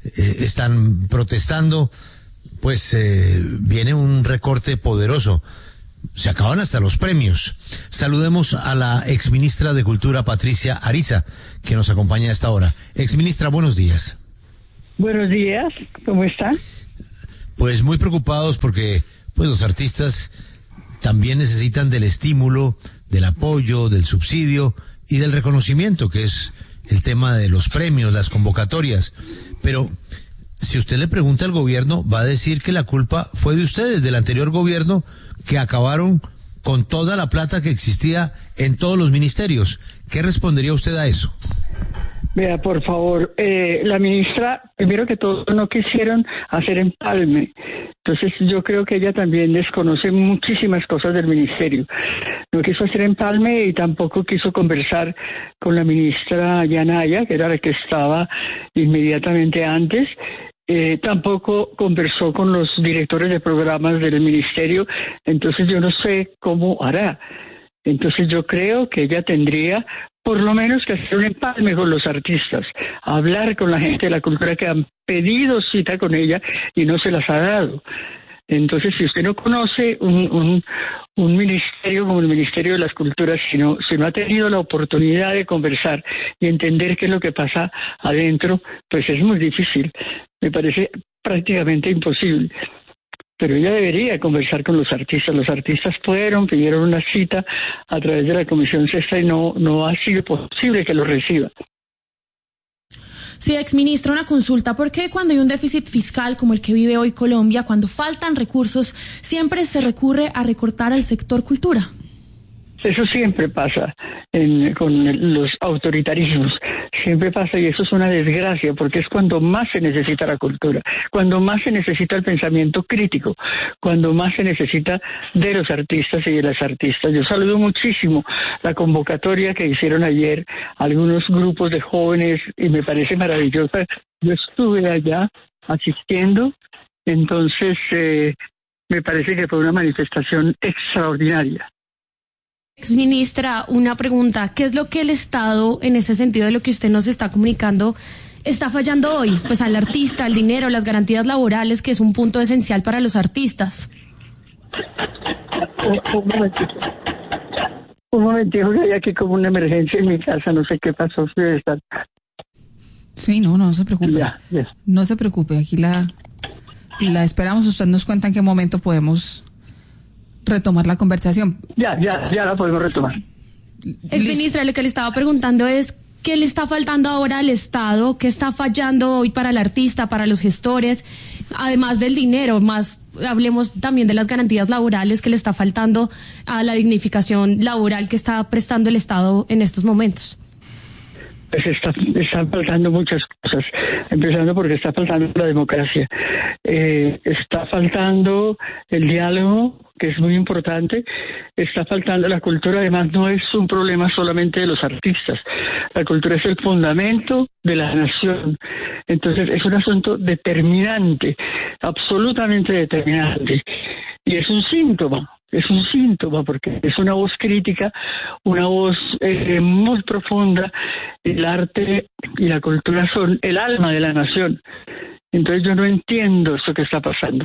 [SPEAKER 12] están protestando, pues viene un recorte poderoso. Se acaban hasta los premios. Saludemos a la exministra de Cultura, Patricia Ariza, que nos acompaña a esta hora. Exministra, buenos días.
[SPEAKER 18] Buenos días, ¿cómo están?
[SPEAKER 12] Pues muy preocupados porque pues los artistas también necesitan del estímulo, del apoyo, del subsidio y del reconocimiento, que es el tema de los premios, las convocatorias. Pero si usted le pregunta al gobierno, va a decir que la culpa fue de ustedes, del anterior gobierno, que acabaron con toda la plata que existía en todos los ministerios. ¿Qué respondería usted a eso?
[SPEAKER 18] Vea, por favor, la ministra, primero que todo, no quisieron hacer empalme. Entonces yo creo que ella también desconoce muchísimas cosas del ministerio. No quiso hacer empalme y tampoco quiso conversar con la ministra Yanaya, que era la que estaba inmediatamente antes. Tampoco conversó con los directores de programas del ministerio, entonces yo no sé cómo hará. Entonces yo creo que ella tendría por lo menos que hacer un empalme con los artistas, hablar con la gente de la cultura que han pedido cita con ella y no se las ha dado. Entonces, si usted no conoce un ministerio como el Ministerio de las Culturas, si no ha tenido la oportunidad de conversar y entender qué es lo que pasa adentro, pues es muy difícil. Me parece prácticamente imposible. Pero ella debería conversar con los artistas. Los artistas pidieron una cita a través de la Comisión Sexta y no ha sido posible que lo reciba.
[SPEAKER 19] Sí, exministra, una consulta. ¿Por qué cuando hay un déficit fiscal como el que vive hoy Colombia, cuando faltan recursos, siempre se recurre a recortar al sector cultura?
[SPEAKER 18] Eso siempre pasa con los autoritarismos. Siempre pasa y eso es una desgracia porque es cuando más se necesita la cultura, cuando más se necesita el pensamiento crítico, cuando más se necesita de los artistas y de las artistas. Yo saludo muchísimo la convocatoria que hicieron ayer algunos grupos de jóvenes y me parece maravillosa. Yo estuve allá asistiendo, entonces me parece que fue una manifestación extraordinaria.
[SPEAKER 19] Exministra, una pregunta. ¿Qué es lo que el Estado, en ese sentido de lo que usted nos está comunicando, está fallando hoy? Pues al artista, al dinero, las garantías laborales, que es un punto esencial para los artistas.
[SPEAKER 18] Un momentito, que hay aquí como una emergencia en mi casa, no sé qué pasó.
[SPEAKER 20] Sí, no se preocupe.
[SPEAKER 18] Ya.
[SPEAKER 20] No se preocupe, aquí la esperamos. Usted nos cuenta en qué momento podemos retomar la conversación.
[SPEAKER 18] Ya la podemos retomar.
[SPEAKER 19] Exministra, lo que le estaba preguntando es ¿qué le está faltando ahora al Estado? ¿Qué está fallando hoy para el artista, para los gestores? Además del dinero, hablemos también de las garantías laborales que le está faltando a la dignificación laboral que está prestando el Estado en estos momentos.
[SPEAKER 18] Pues están faltando muchas cosas, empezando porque está faltando la democracia, está faltando el diálogo, que es muy importante, está faltando la cultura. Además no es un problema solamente de los artistas, la cultura es el fundamento de la nación, entonces es un asunto determinante, absolutamente determinante, y es un síntoma porque es una voz crítica, una voz muy profunda. El arte y la cultura son el alma de la nación. Entonces yo no entiendo esto que está pasando.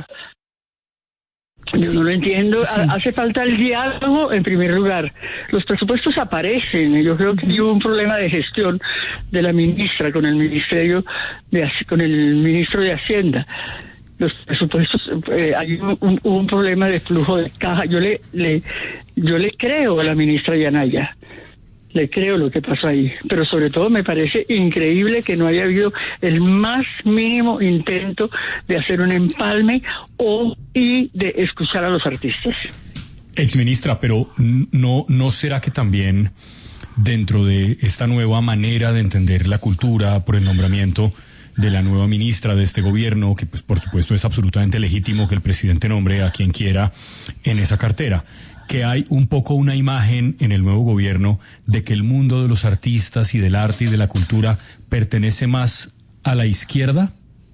[SPEAKER 18] Yo no lo entiendo. Sí. Hace falta el diálogo en primer lugar. Los presupuestos aparecen. Yo creo que hubo un problema de gestión de la ministra con el con el ministro de Hacienda. Los presupuestos, hay un problema de flujo de caja. Yo le creo a la ministra Yanaya, le creo lo que pasó ahí, pero sobre todo me parece increíble que no haya habido el más mínimo intento de hacer un empalme y de escuchar a los artistas.
[SPEAKER 11] Exministra, pero ¿no será que también dentro de esta nueva manera de entender la cultura por el nombramiento de la nueva ministra de este gobierno, que pues por supuesto es absolutamente legítimo que el presidente nombre a quien quiera en esa cartera, que hay un poco una imagen en el nuevo gobierno de que el mundo de los artistas y del arte y de la cultura pertenece más a la izquierda?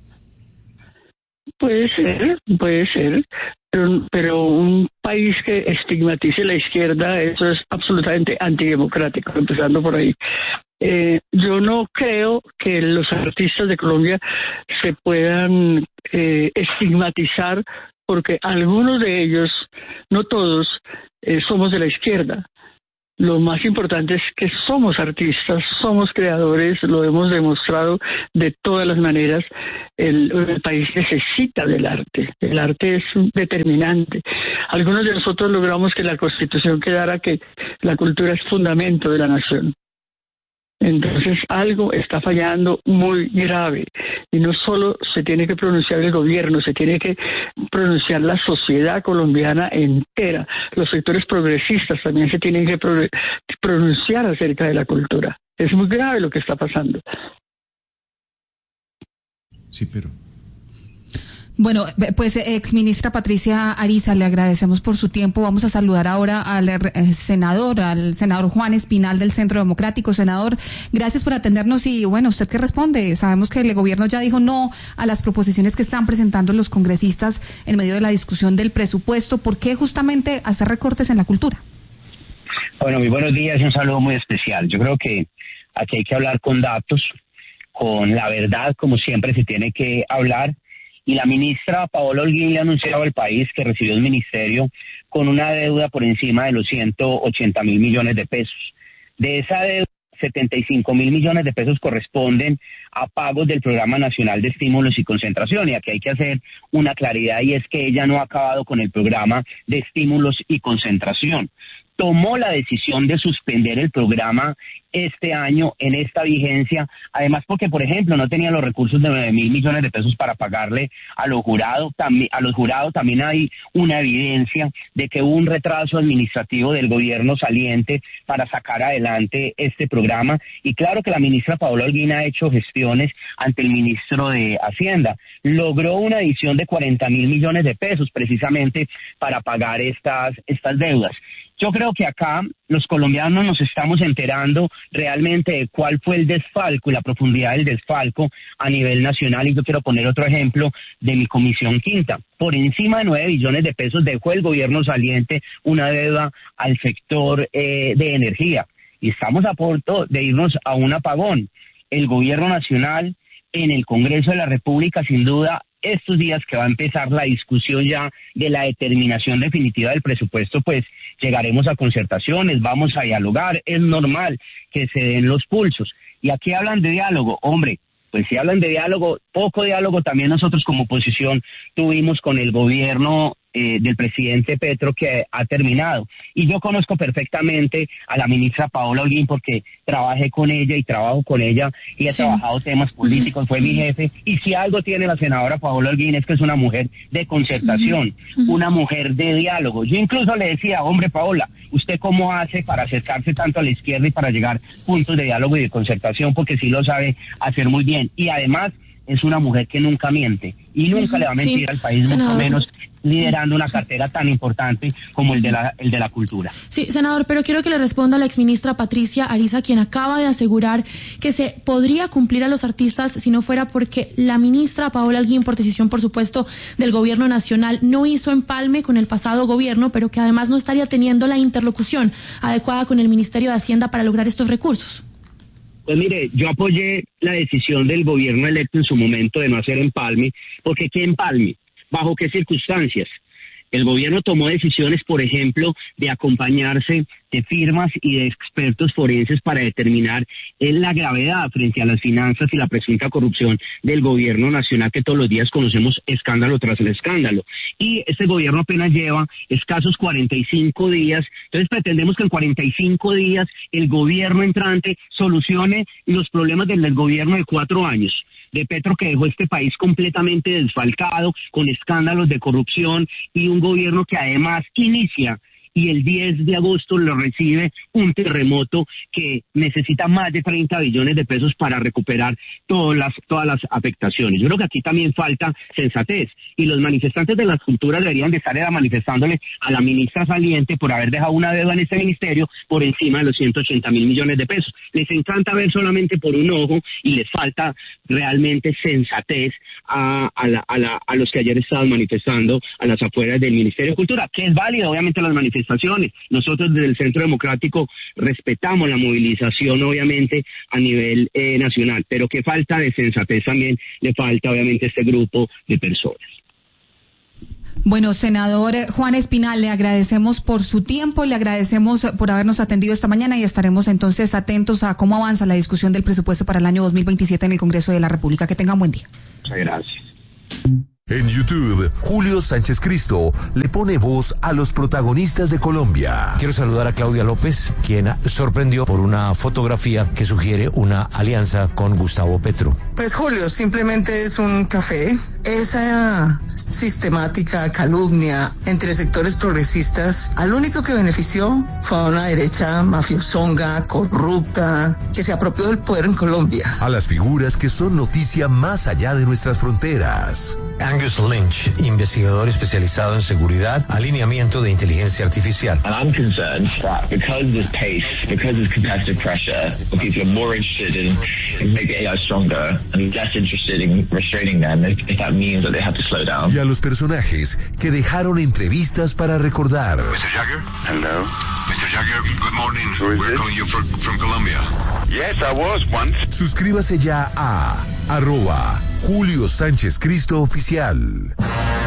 [SPEAKER 18] Puede ser, pero un país que estigmatice la izquierda, eso es absolutamente antidemocrático, empezando por ahí. Yo no creo que los artistas de Colombia se puedan estigmatizar porque algunos de ellos, no todos, somos de la izquierda. Lo más importante es que somos artistas, somos creadores, lo hemos demostrado de todas las maneras. El país necesita del arte, el arte es determinante. Algunos de nosotros logramos que la Constitución quedara que la cultura es fundamento de la nación. Entonces algo está fallando muy grave y no solo se tiene que pronunciar el gobierno, se tiene que pronunciar la sociedad colombiana entera. Los sectores progresistas también se tienen que pronunciar acerca de la cultura. Es muy grave lo que está pasando.
[SPEAKER 6] Sí, pero...
[SPEAKER 20] Bueno, pues exministra Patricia Ariza, le agradecemos por su tiempo. Vamos a saludar ahora al senador Juan Espinal del Centro Democrático. Senador, gracias por atendernos y bueno, ¿usted qué responde? Sabemos que el gobierno ya dijo no a las proposiciones que están presentando los congresistas en medio de la discusión del presupuesto. ¿Por qué justamente hacer recortes en la cultura?
[SPEAKER 21] Bueno, muy buenos días y un saludo muy especial. Yo creo que aquí hay que hablar con datos, con la verdad, como siempre se tiene que hablar. Y la ministra Paola Holguín le ha anunciado al país que recibió el ministerio con una deuda por encima de los 180.000 millones de pesos. De esa deuda, 75.000 millones de pesos corresponden a pagos del Programa Nacional de Estímulos y Concentración. Y aquí hay que hacer una claridad y es que ella no ha acabado con el Programa de Estímulos y Concentración. Tomó la decisión de suspender el programa este año en esta vigencia, además porque, por ejemplo, no tenía los recursos de 9.000 millones de pesos para pagarle a los jurados. También hay una evidencia de que hubo un retraso administrativo del gobierno saliente para sacar adelante este programa. Y claro que la ministra Paola Holguín ha hecho gestiones ante el ministro de Hacienda. Logró una adición de 40.000 millones de pesos precisamente para pagar estas deudas. Yo creo que acá los colombianos nos estamos enterando realmente de cuál fue el desfalco y la profundidad del desfalco a nivel nacional. Y yo quiero poner otro ejemplo de mi comisión quinta. Por encima de 9 billones de pesos dejó el gobierno saliente una deuda al sector de energía. Y estamos a punto de irnos a un apagón. El gobierno nacional en el Congreso de la República, sin duda, estos días que va a empezar la discusión ya de la determinación definitiva del presupuesto, pues llegaremos a concertaciones, vamos a dialogar, es normal que se den los pulsos. Y aquí hablan de diálogo, hombre, pues si hablan de diálogo, poco diálogo también nosotros como oposición tuvimos con el gobierno del presidente Petro que ha terminado. Y yo conozco perfectamente a la ministra Paola Holguín porque trabajé con ella y trabajo con ella y he trabajado temas políticos, fue mi jefe. Y si algo tiene la senadora Paola Holguín es que es una mujer de concertación, una mujer de diálogo. Yo incluso le decía, hombre Paola, ¿usted cómo hace para acercarse tanto a la izquierda y para llegar a puntos de diálogo y de concertación? Porque sí lo sabe hacer muy bien. Y además es una mujer que nunca miente y nunca le va a mentir al país, mucho menos liderando una cartera tan importante como el de la cultura.
[SPEAKER 19] Sí, senador, pero quiero que le responda a la exministra Patricia Ariza, quien acaba de asegurar que se podría cumplir a los artistas si no fuera porque la ministra Paola Holguín, por decisión, por supuesto, del gobierno nacional, no hizo empalme con el pasado gobierno, pero que además no estaría teniendo la interlocución adecuada con el Ministerio de Hacienda para lograr estos recursos.
[SPEAKER 21] Pues mire, yo apoyé la decisión del gobierno electo en su momento de no hacer empalme, porque ¿qué empalme? ¿Bajo qué circunstancias? El gobierno tomó decisiones, por ejemplo, de acompañarse de firmas y de expertos forenses para determinar la gravedad frente a las finanzas y la presunta corrupción del gobierno nacional, que todos los días conocemos escándalo tras el escándalo. Y este gobierno apenas lleva escasos 45 días, entonces pretendemos que en 45 días el gobierno entrante solucione los problemas del gobierno de 4 años. De Petro, que dejó este país completamente desfalcado, con escándalos de corrupción, y un gobierno que además inicia y el 10 de agosto lo recibe un terremoto que necesita más de 30 billones de pesos para recuperar todas las afectaciones. Yo creo que aquí también falta sensatez y los manifestantes de las culturas deberían de estar manifestándole a la ministra saliente por haber dejado una deuda en este ministerio por encima de los 180.000 millones de pesos. Les encanta ver solamente por un ojo y les falta realmente sensatez a los que ayer estaban manifestando a las afueras del Ministerio de Cultura, que es válido obviamente las manifestaciones manifestaciones. Nosotros desde el Centro Democrático respetamos la movilización, obviamente, a nivel nacional, pero que falta de sensatez también le falta, obviamente, a este grupo de personas.
[SPEAKER 20] Bueno, senador Juan Espinal, le agradecemos por su tiempo, le agradecemos por habernos atendido esta mañana y estaremos entonces atentos a cómo avanza la discusión del presupuesto para el año 2027 en el Congreso de la República. Que tengan buen día.
[SPEAKER 21] Muchas gracias.
[SPEAKER 8] En YouTube, Julio Sánchez Cristo le pone voz a los protagonistas de Colombia.
[SPEAKER 12] Quiero saludar a Claudia López, quien sorprendió por una fotografía que sugiere una alianza con Gustavo Petro.
[SPEAKER 5] Pues Julio, simplemente es un café. Esa sistemática calumnia entre sectores progresistas, al único que benefició fue a una derecha mafiosonga, corrupta, que se apropió del poder en Colombia.
[SPEAKER 8] A las figuras que son noticia más allá de nuestras fronteras.
[SPEAKER 12] Angus Lynch, investigador especializado en seguridad, alineamiento de inteligencia artificial.
[SPEAKER 22] And I'm concerned that because there's pace, because there's competitive pressure, people are more interested in making AI stronger and less interested in restraining them if that means that they have to slow down.
[SPEAKER 8] Y a los personajes que dejaron entrevistas para recordar.
[SPEAKER 23] Mr. Jagger? Hello. Mr. Jagger, good morning. We're calling you from Colombia. Yes, I was once.
[SPEAKER 8] Suscríbase ya a @Julio Sánchez Cristo Oficial.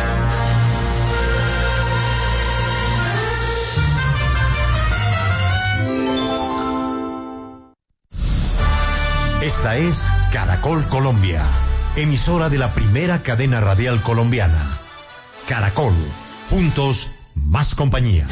[SPEAKER 12] Esta es Caracol Colombia, emisora de la primera cadena radial colombiana. Caracol, juntos, más compañía.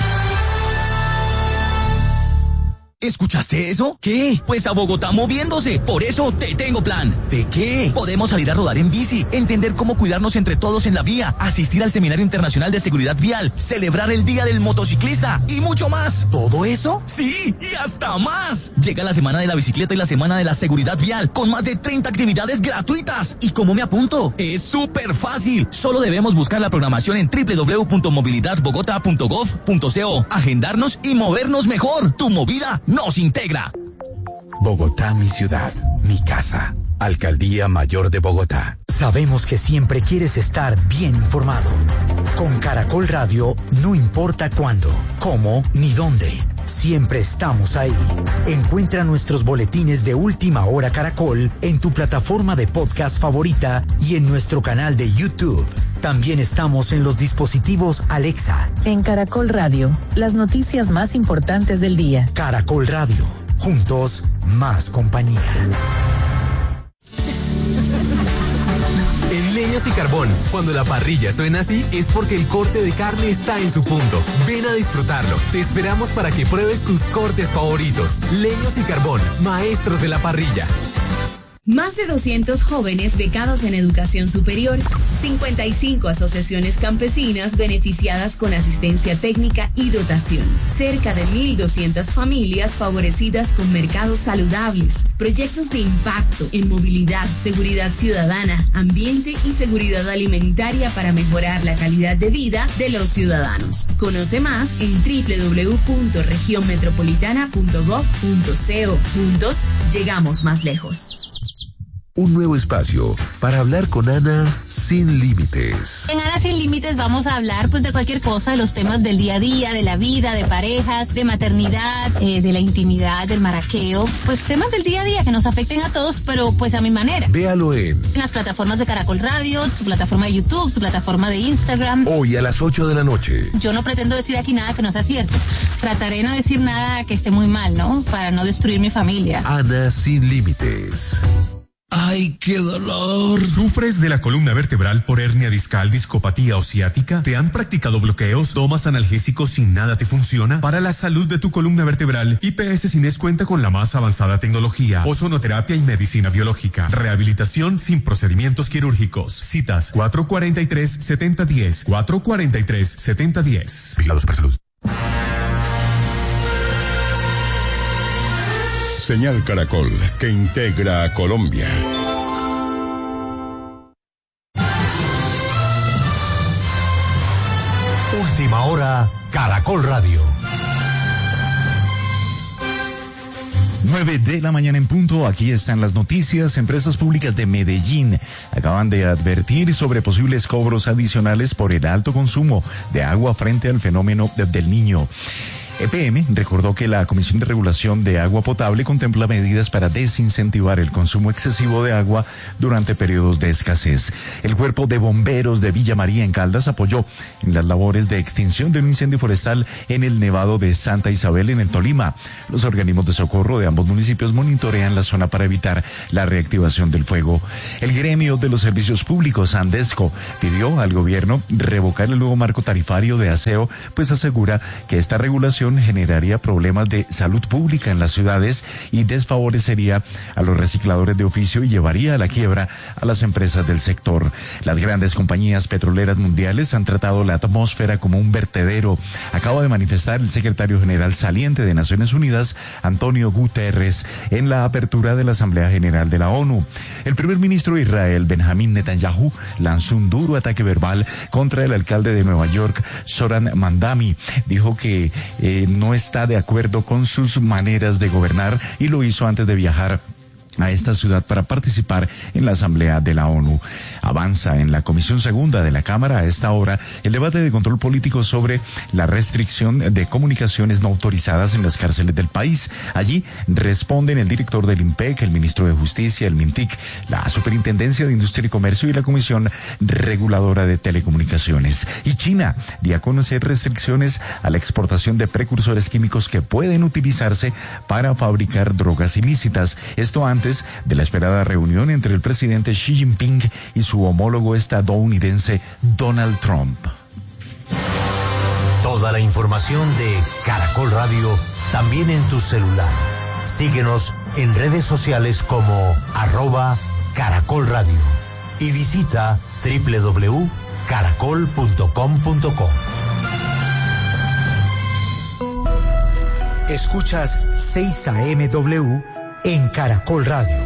[SPEAKER 24] ¿Escuchaste eso? ¿Qué? Pues a Bogotá moviéndose. Por eso te tengo plan. ¿De qué? Podemos salir a rodar en bici, entender cómo cuidarnos entre todos en la vía, asistir al Seminario Internacional de Seguridad Vial, celebrar el Día del Motociclista y mucho más. ¿Todo eso? Sí, y hasta más. Llega la Semana de la Bicicleta y la Semana de la Seguridad Vial con más de 30 actividades gratuitas. ¿Y cómo me apunto? Es súper fácil. Solo debemos buscar la programación en www.movilidadbogota.gov.co, agendarnos y movernos mejor. Tu movida nos integra.
[SPEAKER 25] Bogotá, mi ciudad, mi casa. Alcaldía Mayor de Bogotá. Sabemos que siempre quieres estar bien informado. Con Caracol Radio, no importa cuándo, cómo ni dónde. Siempre estamos ahí. Encuentra nuestros boletines de Última Hora Caracol en tu plataforma de podcast favorita y en nuestro canal de YouTube. También estamos en los dispositivos Alexa.
[SPEAKER 26] En Caracol Radio, las noticias más importantes del día.
[SPEAKER 25] Caracol Radio, juntos, más compañía.
[SPEAKER 27] En Leños y Carbón, cuando la parrilla suena así, es porque el corte de carne está en su punto. Ven a disfrutarlo. Te esperamos para que pruebes tus cortes favoritos. Leños y Carbón, maestros de la parrilla.
[SPEAKER 28] Más de 200 jóvenes becados en educación superior, 55 asociaciones campesinas beneficiadas con asistencia técnica y dotación, cerca de 1.200 familias favorecidas con mercados saludables, proyectos de impacto en movilidad, seguridad ciudadana, ambiente y seguridad alimentaria para mejorar la calidad de vida de los ciudadanos. Conoce más en www.regionmetropolitana.gov.co. Juntos llegamos más lejos.
[SPEAKER 8] Un nuevo espacio para hablar con Ana sin límites.
[SPEAKER 9] En Ana Sin Límites vamos a hablar pues de cualquier cosa, de los temas del día a día, de la vida, de parejas, de maternidad, de la intimidad, del maraqueo, pues temas del día a día que nos afecten a todos, pero pues a mi manera.
[SPEAKER 8] Véalo en
[SPEAKER 9] las plataformas de Caracol Radio, su plataforma de YouTube, su plataforma de Instagram.
[SPEAKER 8] Hoy a las 8 de la noche.
[SPEAKER 9] Yo no pretendo decir aquí nada que no sea cierto. Trataré de no decir nada que esté muy mal, ¿no? Para no destruir mi familia.
[SPEAKER 8] Ana Sin Límites.
[SPEAKER 29] ¡Ay, qué dolor! ¿Sufres de la columna vertebral por hernia discal, discopatía o ciática? ¿Te han practicado bloqueos? ¿Tomas analgésicos y nada te funciona? Para la salud de tu columna vertebral, IPS Cines cuenta con la más avanzada tecnología, ozonoterapia y medicina biológica. Rehabilitación sin procedimientos quirúrgicos. Citas 443-7010. 443-7010.
[SPEAKER 8] Vigilados para salud.
[SPEAKER 30] Señal Caracol, que integra a Colombia.
[SPEAKER 12] Última hora, Caracol Radio.
[SPEAKER 1] 9 de la mañana en punto, aquí están las noticias. Empresas públicas de Medellín acaban de advertir sobre posibles cobros adicionales por el alto consumo de agua frente al fenómeno del Niño. EPM recordó que la Comisión de Regulación de Agua Potable contempla medidas para desincentivar el consumo excesivo de agua durante periodos de escasez. El Cuerpo de Bomberos de Villa María en Caldas apoyó en las labores de extinción de un incendio forestal en el Nevado de Santa Isabel en el Tolima. Los organismos de socorro de ambos municipios monitorean la zona para evitar la reactivación del fuego. El gremio de los servicios públicos, Andesco, pidió al gobierno revocar el nuevo marco tarifario de aseo, pues asegura que esta regulación generaría problemas de salud pública en las ciudades y desfavorecería a los recicladores de oficio y llevaría a la quiebra a las empresas del sector. Las grandes compañías petroleras mundiales han tratado la atmósfera como un vertedero. Acaba de manifestar el secretario general saliente de Naciones Unidas, Antonio Guterres, en la apertura de la Asamblea General de la ONU. El primer ministro de Israel, Benjamín Netanyahu, lanzó un duro ataque verbal contra el alcalde de Nueva York, Zohran Mamdani. Dijo que no está de acuerdo con sus maneras de gobernar y lo hizo antes de viajar a esta ciudad para participar en la Asamblea de la ONU. Avanza en la Comisión Segunda de la Cámara a esta hora el debate de control político sobre la restricción de comunicaciones no autorizadas en las cárceles del país. Allí responden el director del IMPEC, el ministro de Justicia, el MINTIC, la Superintendencia de Industria y Comercio y la Comisión Reguladora de Telecomunicaciones. Y China dio a conocer restricciones a la exportación de precursores químicos que pueden utilizarse para fabricar drogas ilícitas. Esto antes de la esperada reunión entre el presidente Xi Jinping y su homólogo estadounidense Donald Trump.
[SPEAKER 12] Toda la información de Caracol Radio también en tu celular. Síguenos en redes sociales como @Caracol Radio y visita www.caracol.com.co.
[SPEAKER 25] Escuchas 6 AMW en Caracol Radio.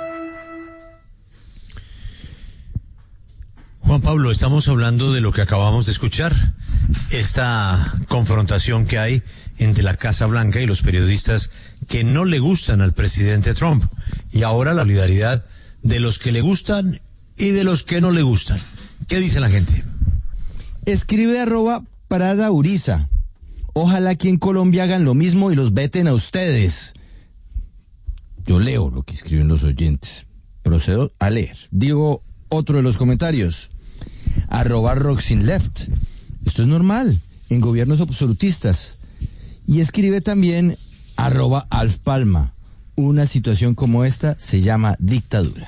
[SPEAKER 12] Juan Pablo, estamos hablando de lo que acabamos de escuchar, esta confrontación que hay entre la Casa Blanca y los periodistas que no le gustan al presidente Trump, y ahora la solidaridad de los que le gustan y de los que no le gustan. ¿Qué dice la gente?
[SPEAKER 2] Escribe @Prada Uriza. Ojalá aquí en Colombia hagan lo mismo y los veten a ustedes. Yo leo lo que escriben los oyentes. Procedo a leer. Digo otro de los comentarios. @RoxinLeft. Esto es normal en gobiernos absolutistas. Y escribe también @AlfPalma. Una situación como esta se llama dictadura.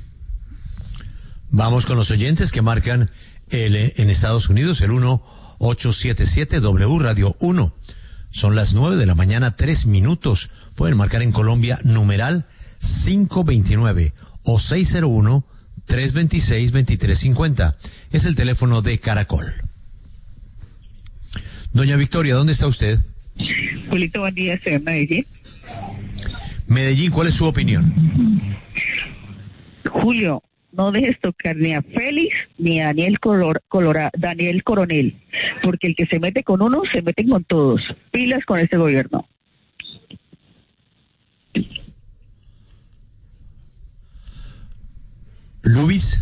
[SPEAKER 12] Vamos con los oyentes que marcan en Estados Unidos el 1877 W Radio 1. Son las 9 de la mañana, 3 minutos. Pueden marcar en Colombia numeral 529 o 601-326-2350. Es el teléfono de Caracol. Doña Victoria, ¿dónde está usted?
[SPEAKER 3] Julito, buen día, estoy en Medellín.
[SPEAKER 12] Medellín, ¿cuál es su opinión?
[SPEAKER 3] Julio, no dejes tocar ni a Félix ni a Daniel Coronel, porque el que se mete con uno, se meten con todos. Pilas con este gobierno.
[SPEAKER 12] Luis.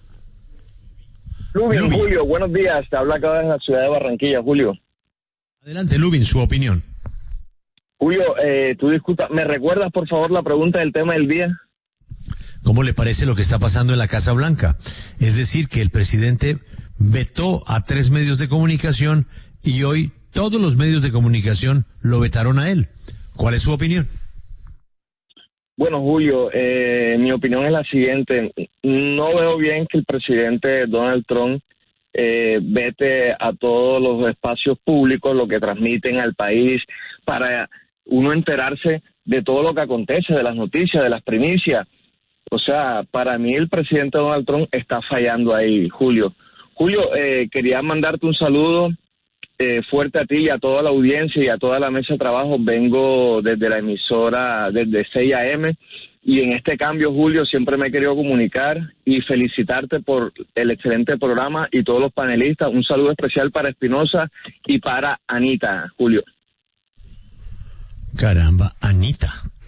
[SPEAKER 4] Lubin, Julio, buenos días. Te habla acá desde la ciudad de Barranquilla, Julio.
[SPEAKER 12] Adelante, Lubin, su opinión.
[SPEAKER 4] Julio, tú disculpa, ¿me recuerdas por favor la pregunta del tema del día?
[SPEAKER 12] ¿Cómo le parece lo que está pasando en la Casa Blanca? Es decir, que el presidente vetó a 3 medios de comunicación y hoy todos los medios de comunicación lo vetaron a él. ¿Cuál es su opinión?
[SPEAKER 4] Bueno, Julio, mi opinión es la siguiente. No veo bien que el presidente Donald Trump vete a todos los espacios públicos, lo que transmiten al país, para uno enterarse de todo lo que acontece, de las noticias, de las primicias. O sea, para mí el presidente Donald Trump está fallando ahí, Julio. Julio, quería mandarte un saludo fuerte a ti y a toda la audiencia y a toda la mesa de trabajo. Vengo desde la emisora, desde 6 AM, y en este cambio, Julio, siempre me he querido comunicar y felicitarte por el excelente programa y todos los panelistas. Un saludo especial para Espinosa y para Anita, Julio.
[SPEAKER 12] Caramba, Anita.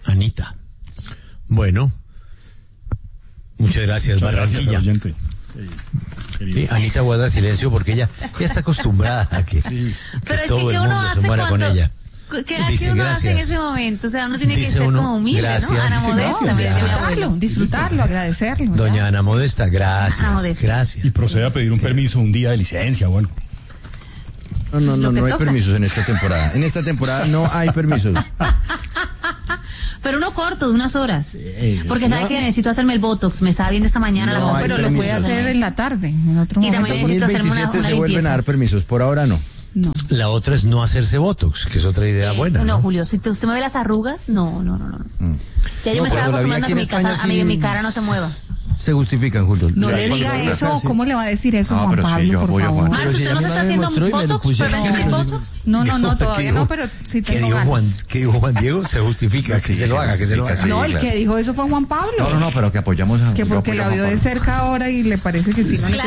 [SPEAKER 12] Anita. Bueno, muchas gracias, Barranquilla. Sí, Anita guarda silencio porque ella ya está acostumbrada a que,
[SPEAKER 9] pero es
[SPEAKER 12] todo
[SPEAKER 9] que
[SPEAKER 12] el
[SPEAKER 9] uno
[SPEAKER 12] mundo
[SPEAKER 9] hace
[SPEAKER 12] se muera con ella.
[SPEAKER 9] ¿Qué uno hace en ese momento? O sea, uno tiene que ser como humilde,
[SPEAKER 12] gracias,
[SPEAKER 9] ¿no? Ana Modesta, me decía mi abuelo.
[SPEAKER 20] Disfrutarlo, agradecerlo.
[SPEAKER 12] Doña Ana Modesta, gracias.
[SPEAKER 9] Ana Modesta.
[SPEAKER 12] Gracias.
[SPEAKER 6] Y procede a pedir un permiso, un día de licencia o algo.
[SPEAKER 2] No hay permisos en esta temporada. En esta temporada no hay permisos.
[SPEAKER 9] Pero uno corto, de unas horas. Porque sabe que necesito hacerme el Botox. Me estaba viendo esta mañana.
[SPEAKER 20] No, pero lo puede hacer en la tarde, en otro
[SPEAKER 9] Y
[SPEAKER 20] momento.
[SPEAKER 9] también
[SPEAKER 2] En
[SPEAKER 9] necesito hacerme una
[SPEAKER 2] 2027 se vuelven a dar permisos, por ahora no.
[SPEAKER 20] No.
[SPEAKER 12] La otra es no hacerse Botox, que es otra idea buena.
[SPEAKER 9] No, Julio, si usted me ve las arrugas, no. Ya yo me estaba acostumbrando a que mi cara no se mueva.
[SPEAKER 2] Se justifican, Julio.
[SPEAKER 20] No le diga eso, ¿cómo le va a decir eso, Juan Pablo, por favor?
[SPEAKER 9] Marcos, ¿usted no se está haciendo Botox?
[SPEAKER 20] No, todavía no, pero sí tengo ganas.
[SPEAKER 12] ¿Qué dijo Juan Diego? Se justifica, que se lo haga, que se lo haga.
[SPEAKER 20] No, el que dijo eso fue Juan Pablo.
[SPEAKER 1] No, pero que apoyamos a...
[SPEAKER 20] Que porque la vio de cerca ahora y le parece que sí no